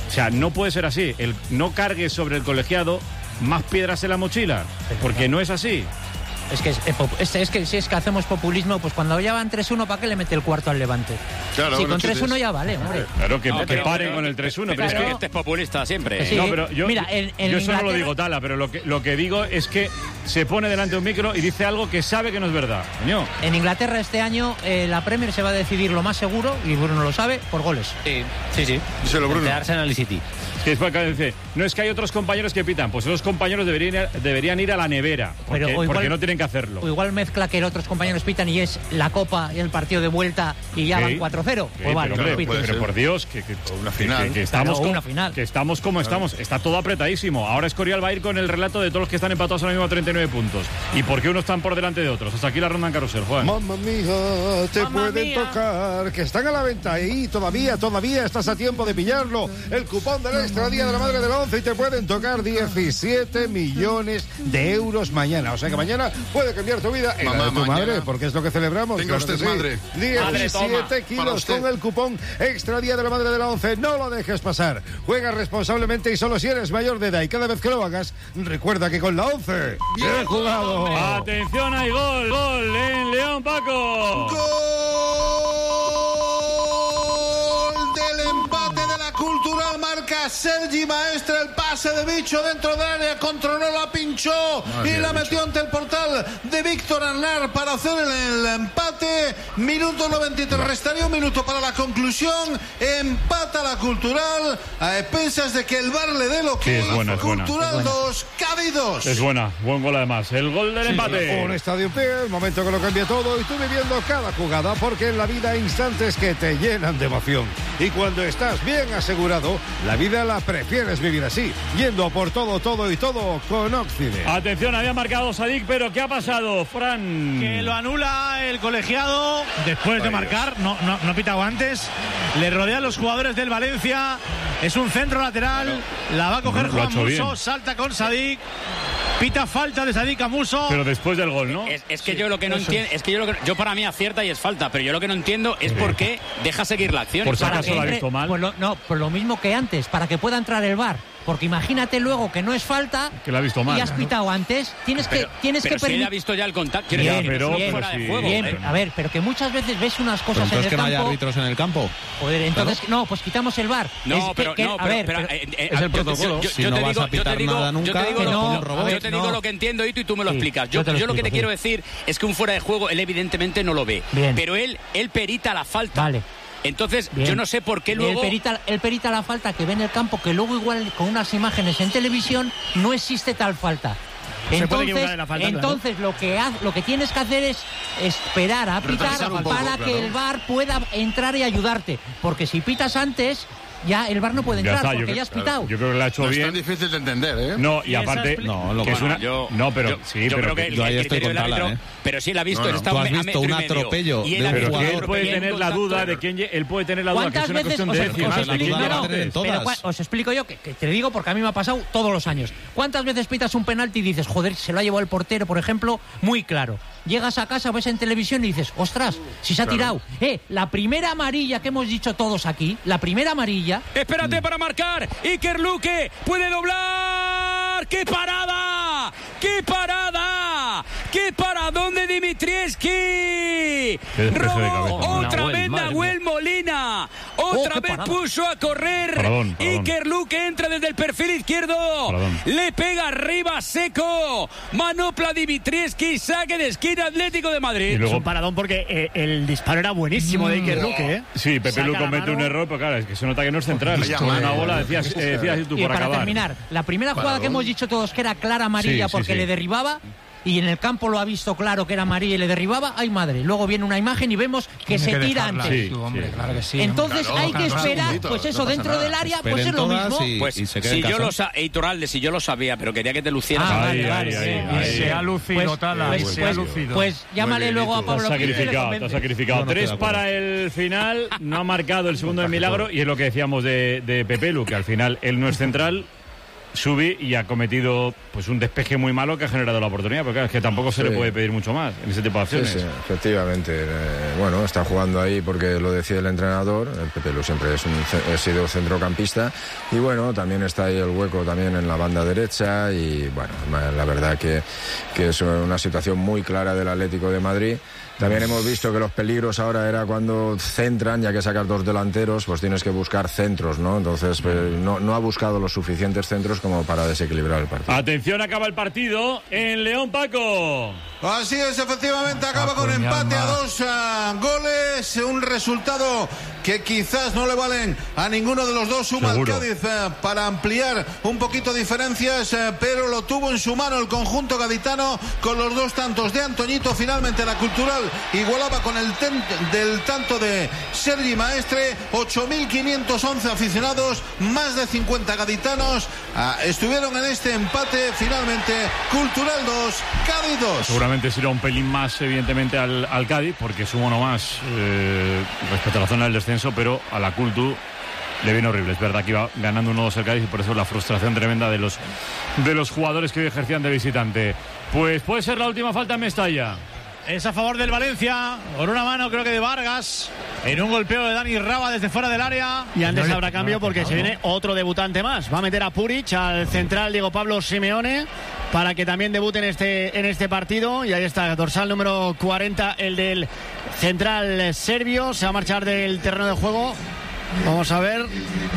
S2: O sea, no puede ser así. No cargues sobre el colegiado más piedras en la mochila, porque no es así.
S10: Es que si es que hacemos populismo, pues cuando ya van 3-1, ¿para qué le mete el cuarto al Levante?
S9: Claro,
S10: sí, con 3-1 ya vale, hombre.
S2: Claro, que paren con el 3-1.
S3: Pero es que este es populista siempre.
S10: Sí.
S2: No, pero yo eso no lo digo, Tala, pero lo que digo es que se pone delante de un micro y dice algo que sabe que no es verdad. Coño.
S10: En Inglaterra este año la Premier se va a decidir lo más seguro, y Bruno lo sabe, por goles.
S3: Sí.
S9: Díselo, Bruno.
S3: De Arsenal y City.
S2: No es que hay otros compañeros que pitan, pues esos compañeros deberían ir a la nevera, porque no tienen que hacerlo.
S10: O igual mezcla que otros compañeros pitan y es la Copa y el partido de vuelta y ya van 4-0. Pues vale,
S2: pero por Dios, que
S9: una final.
S2: Que estamos como estamos. Está todo apretadísimo. Ahora Escorial va a ir con el relato de todos los que están empatados ahora mismo a 39 puntos. ¿Y por qué unos están por delante de otros? Hasta aquí la ronda en carrusel, Juan.
S14: Mamma mía, te pueden tocar, que están a la venta y todavía estás a tiempo de pillarlo. El cupón del Extra Día de la Madre de la Once y te pueden tocar 17 millones de euros mañana. O sea que mañana puede cambiar tu vida en la de tu madre, porque es lo que celebramos.
S9: Tenga usted madre.
S14: 17 kilos con el cupón Extra Día de la Madre de la Once. No lo dejes pasar. Juega responsablemente y solo si eres mayor de edad. Y cada vez que lo hagas, recuerda que con la Once, bien jugado.
S2: Atención, hay gol en León, Paco.
S8: ¡Gol del empate de la Cultural! Marca Sergi Maestre, el pase de Bicho dentro del área, controló, la pinchó y la metió ante el portal de Víctor Arnar para hacer el empate. Minuto 93, restaría un minuto para la conclusión. Empata la Cultural a expensas de que el VAR le dé lo que Cultural 2, Cádiz 2.
S2: Es buena, buen gol además. El gol del empate.
S14: Un estadio en pie, el momento que lo cambia todo y tú viviendo cada jugada, porque en la vida hay instantes que te llenan de emoción. Y cuando estás bien asegurado, la vida la prefieres vivir así, yendo por todo y todo con Occident.
S2: Atención, había marcado Sadik, pero ¿qué ha pasado, Fran?
S1: Que lo anula el colegiado después de marcar, no ha pitado antes. Le rodean los jugadores del Valencia. Es un centro lateral, la va a coger Juan Musso, salta con Sadik. Pita falta de Sadik a Musso.
S2: Pero después del gol, ¿no?
S3: Es que yo lo que no entiendo, yo para mí acierta y es falta, pero yo lo que no entiendo es por qué deja seguir la acción.
S2: Por si acaso lo ha visto mal.
S10: Pues lo mismo que antes, para que pueda entrar el VAR. Porque imagínate luego que no es falta,
S2: que lo ha visto mal,
S10: y has pitado antes, tienes que
S3: permitir. Si él ha visto ya el contacto,
S10: a ver, pero que muchas veces ves unas cosas en el campo.
S13: Que no haya árbitros en el campo.
S10: Joder, entonces pues quitamos el VAR.
S13: Es el protocolo. Si no vas a pitar nada nunca,
S3: yo te digo lo que entiendo y tú me lo explicas. Yo lo que te quiero decir es que un fuera de juego él evidentemente no lo ve, pero él perita la falta.
S10: Vale.
S3: Entonces, yo no sé por qué luego...
S10: Él perita la falta que ve en el campo, que luego igual con unas imágenes en televisión no existe tal falta. Entonces lo que tienes que hacer es esperar a pitar para que el VAR pueda entrar y ayudarte. Porque si pitas antes... ya el VAR no puede entrar porque ya has pitado.
S2: Yo creo que lo ha hecho bien.
S9: Es tan difícil de entender, ¿eh?
S2: No, y aparte...
S3: Yo creo que
S13: yo ahí estoy con Tala,
S3: pero sí él ha visto, está
S13: tú has visto un atropello
S3: y
S2: él puede tener la duda de quién, él puede tener la duda que es una cuestión de
S10: os explico yo que te digo porque a mí me ha pasado todos los años. ¿Cuántas veces pitas un penalti y dices, joder, se lo ha llevado el portero, por ejemplo, muy claro? Llegas a casa, ves en televisión y dices, ostras, si se ha tirado. La primera amarilla que hemos dicho todos aquí, la primera amarilla.
S3: Espérate para marcar. Iker Luque puede doblar. ¡Qué parada! ¡Qué parada! ¡Qué paradón de Dimitrievski! Robó otra vez Nahuel Molina. Otra vez puso a correr. Iker Luque entra desde el perfil izquierdo. Le pega arriba seco. Manopla Dimitrievski. Saque de esquina Atlético de Madrid.
S12: Y luego paradón porque el disparo era buenísimo de Iker Luque, ¿eh?
S2: Sí, Pepe Lu comete un error, pero claro, es que se nota que no es central. Una bola, decías tú,
S10: y
S2: por
S10: para
S2: acabar.
S10: Terminar, la primera jugada que hemos dicho todos que era clara amarilla porque le derribaba, y en el campo lo ha visto claro que era amarilla y le derribaba, ¡ay madre! Luego viene una imagen y vemos que se tira antes.
S12: Claro que sí,
S10: entonces hay que esperar, pues eso, dentro del área, pues es lo mismo.
S3: Pues si yo lo Eitoralde, si yo lo sabía, pero quería que te lucieras.
S12: Se ha lucido, Tala, se ha lucido.
S10: Pues llámale luego a Pablo.
S2: Te has sacrificado. 3 para el final, no ha marcado el segundo de milagro, y es lo que decíamos de Pepe Lu, que al final él no es central. Subi y ha cometido pues un despeje muy malo que ha generado la oportunidad, porque es que tampoco se le puede pedir mucho más en ese tipo de acciones.
S7: Sí, efectivamente. Bueno, está jugando ahí porque lo decide el entrenador. El Pepe Lu siempre ha sido centrocampista y bueno, también está ahí el hueco también en la banda derecha y bueno, la verdad que es una situación muy clara del Atlético de Madrid. También hemos visto que los peligros ahora era cuando centran, ya que sacar dos delanteros, pues tienes que buscar centros, ¿no? Entonces no ha buscado los suficientes centros como para desequilibrar el partido.
S2: Atención, acaba el partido en León, Paco.
S8: Así es, efectivamente, acaba con empate a 2 goles, un resultado que quizás no le valen a ninguno de los dos. Suma al Cádiz para ampliar un poquito diferencias, pero lo tuvo en su mano el conjunto gaditano con los dos tantos de Antoñito. Finalmente la Cultural igualaba con el del tanto de Sergi Maestre. 8.511 aficionados, más de 50 gaditanos estuvieron en este empate. Finalmente Cultural 2, Cádiz 2.
S2: Seguramente será un pelín más, evidentemente, al Cádiz, porque suma uno más respecto a la zona del descenso, pero a la Cultu le viene horrible. Es verdad que iba ganando 1-2 el Cádiz y por eso la frustración tremenda de los jugadores que hoy ejercían de visitante. Pues puede ser la última falta en Mestalla.
S1: Es a favor del Valencia, por una mano creo que de Vargas, en un golpeo de Dani Raba desde fuera del área.
S12: Y antes habrá cambio porque se viene otro debutante más. Va a meter a Puric, al central Diego Pablo Simeone, para que también debute en este partido. Y ahí está, dorsal número 40, el del central serbio. Se va a marchar del terreno de juego. Vamos a ver.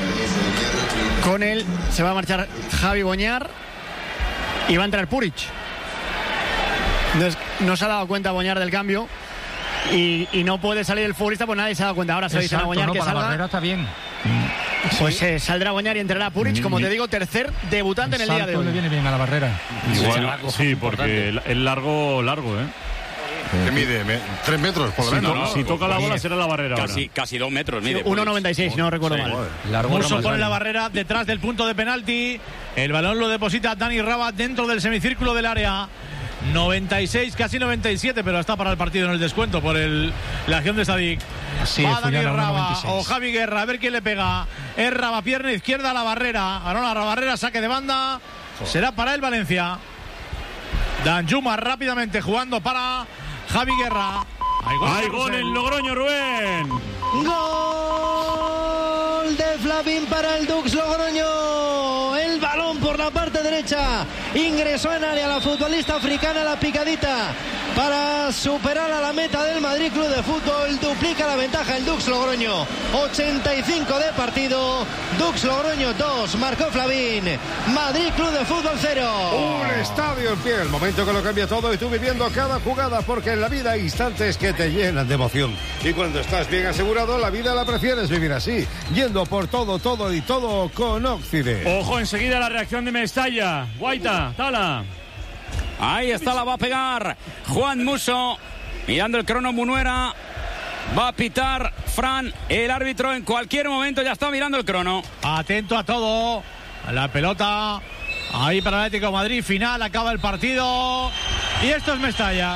S12: Con él se va a marchar Javi Boñar y va a entrar Puric. Entonces, no se ha dado cuenta Boñar del cambio y no puede salir el futbolista, pues nadie se ha dado cuenta. Ahora se le dice a Boñar que salga.
S10: Barrera está bien.
S12: Pues saldrá Boñar y entrará Puric, como te digo, tercer debutante en el día de hoy.
S10: Le viene bien a la Barrera.
S2: Igual, sí, porque el largo,
S9: ¿Qué mide? 3 metros, por lo menos.
S2: Si toca la bola será la Barrera.
S3: Casi 2 metros mide.
S12: 1,96, no recuerdo mal.
S1: Musso pone la barrera detrás del punto de penalti. El balón lo deposita Dani Raba dentro del semicírculo del área. 96, casi 97, pero está para el partido en el descuento por la acción de Sadik.
S10: Sí,
S1: va Dani Raba o Javi Guerra, a ver quién le pega. Es Raba, pierna izquierda a la barrera. Ahora la barrera, saque de banda. Será para el Valencia. Danjuma rápidamente jugando para Javi Guerra.
S2: Hay gol en Logroño, Rubén.
S17: Gol de Flavín para el Dux Logroño. El balón por la parte derecha. Ingresó en área la futbolista africana, la picadita, para superar a la meta del Madrid Club de Fútbol. Duplica la ventaja el Dux Logroño. 85 de partido. Dux Logroño 2, marcó Flavín. Madrid Club de Fútbol 0.
S14: Un estadio en pie, el momento que lo cambia todo y tú viviendo cada jugada, porque en la vida hay instantes que te llenan de emoción. Y cuando estás bien asegurado, la vida la prefieres vivir así, yendo por todo y todo con Occident.
S2: Ojo, enseguida la reacción de Mestalla. Guaita, Tala.
S3: Ahí está, la va a pegar Juan Musso. Mirando el crono Munuera. Va a pitar Fran, el árbitro, en cualquier momento. Ya está mirando el crono.
S1: Atento a todo. La pelota ahí para el Atlético de Madrid. Final, acaba el partido. Y esto es Mestalla.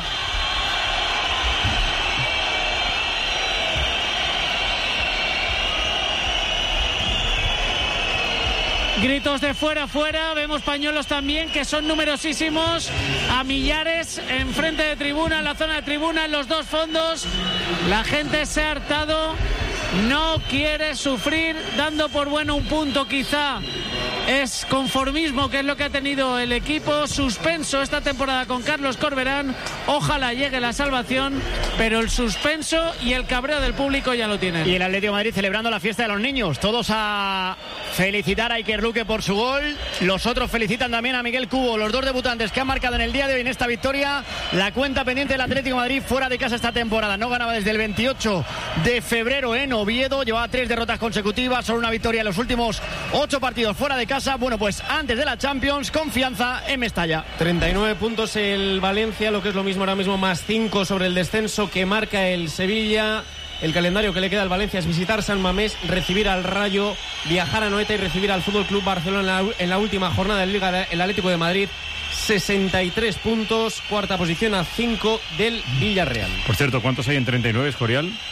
S6: Gritos de fuera, fuera. Vemos pañuelos también, que son numerosísimos. A millares enfrente de tribuna, en la zona de tribuna, en los dos fondos. La gente se ha hartado. No quiere sufrir, dando por bueno un punto quizá. Es conformismo, que es lo que ha tenido el equipo. Suspenso esta temporada con Carlos Corberán. Ojalá llegue la salvación, pero el suspenso y el cabreo del público ya lo tienen.
S12: Y el Atlético de Madrid celebrando la fiesta de los niños. Todos a felicitar a Iker Luque por su gol. Los otros felicitan también a Miguel Cubo, los dos debutantes que han marcado en el día de hoy en esta victoria. La cuenta pendiente del Atlético de Madrid fuera de casa esta temporada. No ganaba desde el 28 de febrero en Oviedo. Llevaba 3 derrotas consecutivas, solo una victoria en los últimos 8 partidos fuera de casa. Bueno, pues antes de la Champions, confianza en Mestalla.
S5: 39 puntos el Valencia, lo que es lo mismo ahora mismo, más 5 sobre el descenso que marca el Sevilla. El calendario que le queda al Valencia es visitar San Mamés, recibir al Rayo, viajar a Noeta y recibir al FC Barcelona en la última jornada de Liga. El Atlético de Madrid, 63 puntos, cuarta posición a 5 del Villarreal.
S2: Por cierto, ¿cuántos hay en 39, Escorial?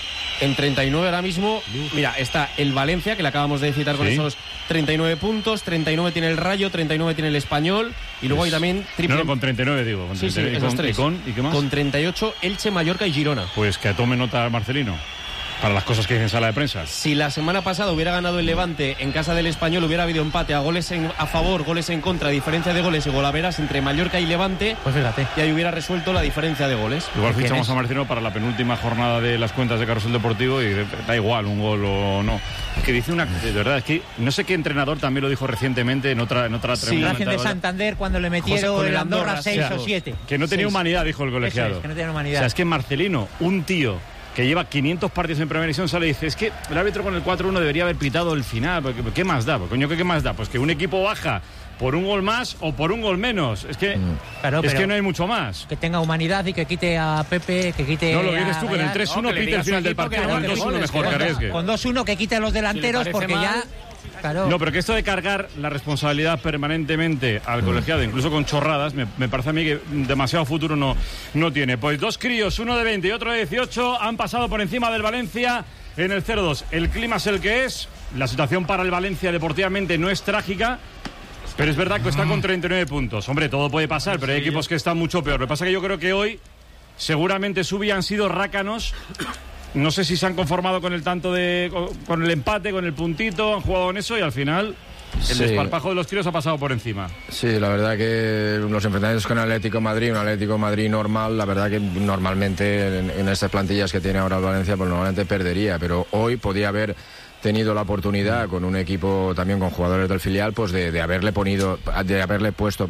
S21: En 39 ahora mismo, mira, está el Valencia, que le acabamos de citar con esos 39 puntos, 39 tiene el Rayo, 39 tiene el Español, y luego hay también triple...
S2: No, con 39 digo. Con 39.
S21: Esos tres.
S2: ¿Y qué más?
S21: Con 38, Elche, Mallorca y Girona.
S2: Pues que tome nota Marcelino, para las cosas que dice en sala de prensa.
S21: Si la semana pasada hubiera ganado el Levante en casa del Español, hubiera habido empate a goles a favor, goles en contra, diferencia de goles y golaveras entre Mallorca y Levante,
S4: pues fíjate,
S21: y ahí hubiera resuelto la diferencia de goles.
S2: Igual fichamos a Marcelino para la penúltima jornada de las cuentas de Carrusel Deportivo y da igual un gol o no. Es que dice una... De verdad, es que no sé qué entrenador también lo dijo recientemente en otra
S10: sí, de Santander cuando le metieron el Andorra 6 o 7.
S2: Que no tenía humanidad, dijo el colegiado.
S10: Que no tenía humanidad.
S2: O sea, es que Marcelino, un tío que lleva 500 partidos en primera división, sale y dice, es que el árbitro con el 4-1 debería haber pitado el final, porque ¿qué más da? Coño, ¿qué más da? Pues que un equipo baja por un gol más o por un gol menos. Es que es que no hay mucho más.
S10: Que tenga humanidad y que quite a Pepe, que quite...
S2: No, lo dices tú, que en el 3-1 pite el final del partido, con 2-1 mejor que arriesgue.
S10: Con 2-1 que quite a los delanteros, porque ya... Claro.
S2: No, pero que esto de cargar la responsabilidad permanentemente al colegiado, incluso con chorradas, me parece a mí que demasiado futuro no tiene. Pues dos críos, uno de 20 y otro de 18, han pasado por encima del Valencia en el 0-2. El clima es el que es, la situación para el Valencia deportivamente no es trágica, pero es verdad que está con 39 puntos. Hombre, todo puede pasar, pero hay equipos que están mucho peor. Lo que pasa es que yo creo que hoy seguramente Subi han sido rácanos. No sé si se han conformado con el tanto con el empate, con el puntito, han jugado en eso y al final el desparpajo de los tiros ha pasado por encima.
S7: Sí, la verdad que los enfrentamientos con Atlético de Madrid, un Atlético de Madrid normal, la verdad que normalmente en estas plantillas que tiene ahora el Valencia, pues normalmente perdería, pero hoy podía haber tenido la oportunidad con un equipo también con jugadores del filial, pues de haberle puesto,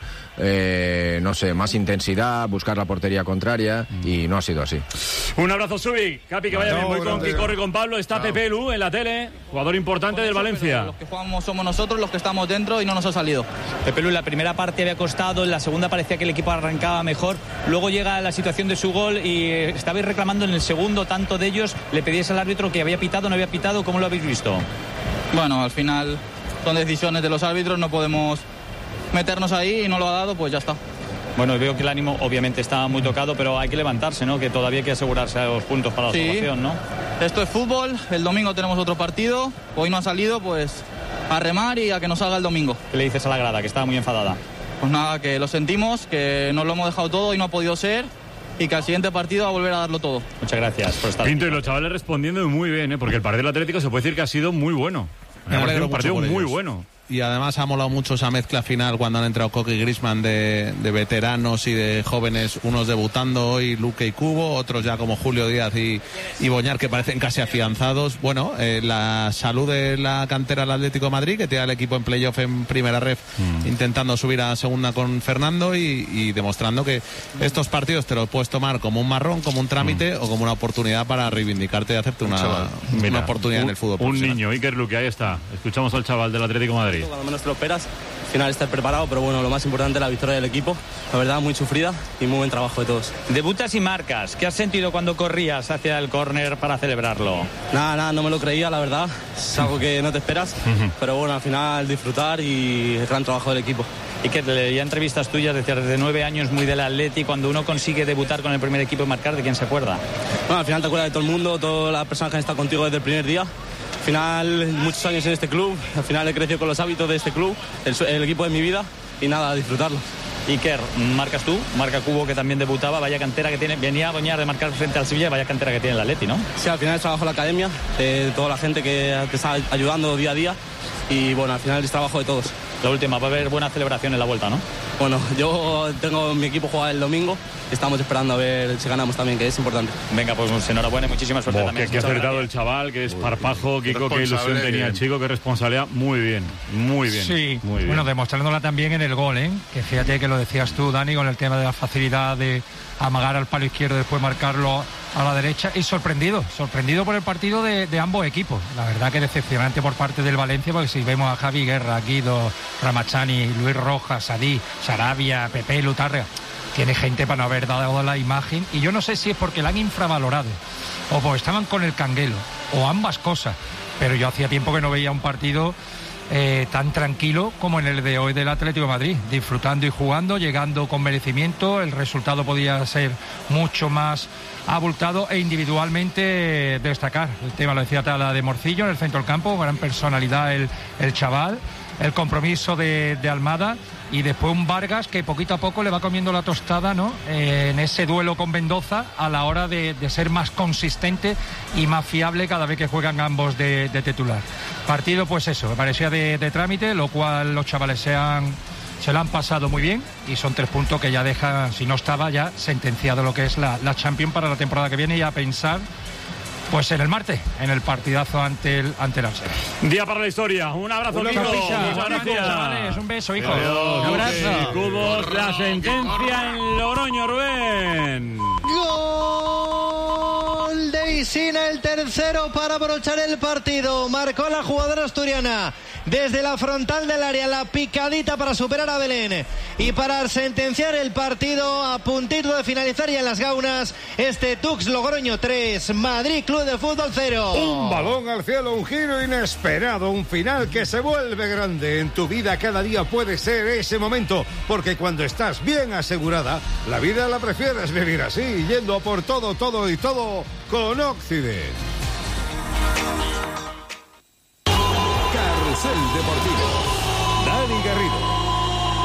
S7: no sé, más intensidad, buscar la portería contraria, y no ha sido así.
S2: Un abrazo, Subi. Capi, que vaya bien. Voy con Kiko y con Pablo. Está Pepe Lu en la tele, jugador importante del Valencia.
S16: Los que jugamos somos nosotros, los que estamos dentro, y no nos ha salido. Pepe Lu en la primera parte había costado, en la segunda parecía que el equipo arrancaba mejor, luego llega la situación de su gol y estabais reclamando en el segundo, tanto de ellos, le pedíais al árbitro que había pitado, no había pitado, ¿cómo lo habéis visto? Bueno, al final son decisiones de los árbitros, no podemos meternos ahí, y no lo ha dado, pues ya está. Bueno, veo que el ánimo obviamente está muy tocado, pero hay que levantarse, ¿no? Que todavía hay que asegurarse los puntos para la salvación, ¿no? Esto es fútbol, el domingo tenemos otro partido, hoy no ha salido, pues a remar y a que nos salga el domingo. ¿Qué le dices a la grada, que estaba muy enfadada? Pues nada, que lo sentimos, que nos lo hemos dejado todo y no ha podido ser, y que al siguiente partido va a volver a darlo todo.
S2: Muchas gracias por estar aquí. Pinto, y los chavales respondiendo muy bien, porque el partido del Atlético se puede decir que ha sido muy bueno.
S13: Me alegro
S2: un partido
S13: mucho por
S2: muy
S13: ellos.
S2: bueno.
S13: Y además ha molado mucho esa mezcla final cuando han entrado Coque y Griezmann de veteranos y de jóvenes, unos debutando hoy, Luque y Cubo, otros ya como Julio Díaz y Boñar, que parecen casi afianzados. Bueno, la salud de la cantera del Atlético de Madrid, que tiene al equipo en playoff en primera ref, intentando subir a segunda con Fernando y demostrando que estos partidos te los puedes tomar como un marrón, como un trámite o como una oportunidad para reivindicarte y hacerte una oportunidad en el fútbol.
S2: Un niño, Iker Luque, ahí está. Escuchamos al chaval del Atlético de Madrid.
S22: Cuando menos te lo esperas, al final estar preparado, pero bueno, lo más importante es la victoria del equipo. La verdad, muy sufrida y muy buen trabajo de todos.
S16: Debutas y marcas. ¿Qué has sentido cuando corrías hacia el córner para celebrarlo?
S22: Nada, no me lo creía, la verdad. Es algo que no te esperas, pero bueno, al final disfrutar y el gran trabajo del equipo.
S16: Y que leía entrevistas tuyas, decías desde 9 años muy del Atleti, cuando uno consigue debutar con el primer equipo y marcar, ¿de quién se acuerda?
S22: Bueno, al final te acuerdas de todo el mundo, todas las personas que han estado contigo desde el primer día. Al final, muchos años en este club, al final he crecido con los hábitos de este club, el equipo de mi vida, y nada, a disfrutarlo.
S16: Iker, marcas tú, marca Cubo, que también debutaba, vaya cantera que tiene, venía a Boñar de marcar frente al Sevilla, vaya cantera que tiene el Atleti, ¿no?
S22: Sí, al final es trabajo de la academia, de toda la gente que te está ayudando día a día, y bueno, al final es trabajo de todos.
S16: La última, va a haber buena celebración en la vuelta, ¿no?
S22: Bueno, yo tengo mi equipo jugar el domingo, estamos esperando a ver si ganamos también, que es importante.
S16: Venga, pues enhorabuena y muchísima suerte también.
S2: Que acertado el chaval, que es parpajo, Kiko, qué ilusión tenía el chico, qué responsabilidad, muy bien.
S23: Sí,
S2: muy bien.
S23: Bueno, demostrándola también en el gol, que fíjate que lo decías tú, Dani, con el tema de la facilidad de amagar al palo izquierdo, después marcarlo a la derecha, y sorprendido por el partido de ambos equipos. La verdad que decepcionante por parte del Valencia, porque si vemos a Javi Guerra, Guido, Ramachani, Luis Rojas, Sadí, Sarabia, Pepe, Lutarrea, tiene gente para no haber dado la imagen, y yo no sé si es porque la han infravalorado o porque estaban con el canguelo o ambas cosas, pero yo hacía tiempo que no veía un partido tan tranquilo como en el de hoy del Atlético de Madrid, disfrutando y jugando, llegando con merecimiento. El resultado podía ser mucho más abultado e individualmente destacar. El tema lo decía Tala de Morcillo en el centro del campo, gran personalidad el chaval, el compromiso de Almada, y después un Vargas que poquito a poco le va comiendo la tostada, ¿no? En ese duelo con Mendoza, a la hora de ser más consistente y más fiable cada vez que juegan ambos de titular. Partido, pues eso, me parecía de trámite, lo cual los chavales se lo han pasado muy bien, y son 3 puntos que ya dejan, si no estaba ya sentenciado lo que es la Champions para la temporada que viene, y a pensar pues en el martes, en el partidazo ante el Arsenal.
S2: Día para la historia. Un abrazo, Kiko. Muchas gracias.
S23: Chavales, un beso, hijo.
S2: Un abrazo. Cubos, la sentencia en Logroño, Rubén.
S17: Gol de Isina, el tercero para abrochar el partido. Marcó la jugadora asturiana desde la frontal del área, la picadita para superar a Belén y para sentenciar el partido a puntito de finalizar ya en las gaunas. Este Tux Logroño 3, Madrid Club de Fútbol 0.
S14: Un balón al cielo, un giro inesperado, un final que se vuelve grande. En tu vida cada día puede ser ese momento, porque cuando estás bien asegurada, la vida la prefieres vivir así, yendo a por todo y todo con Occident. Carrusel Deportivo. Dani Garrido.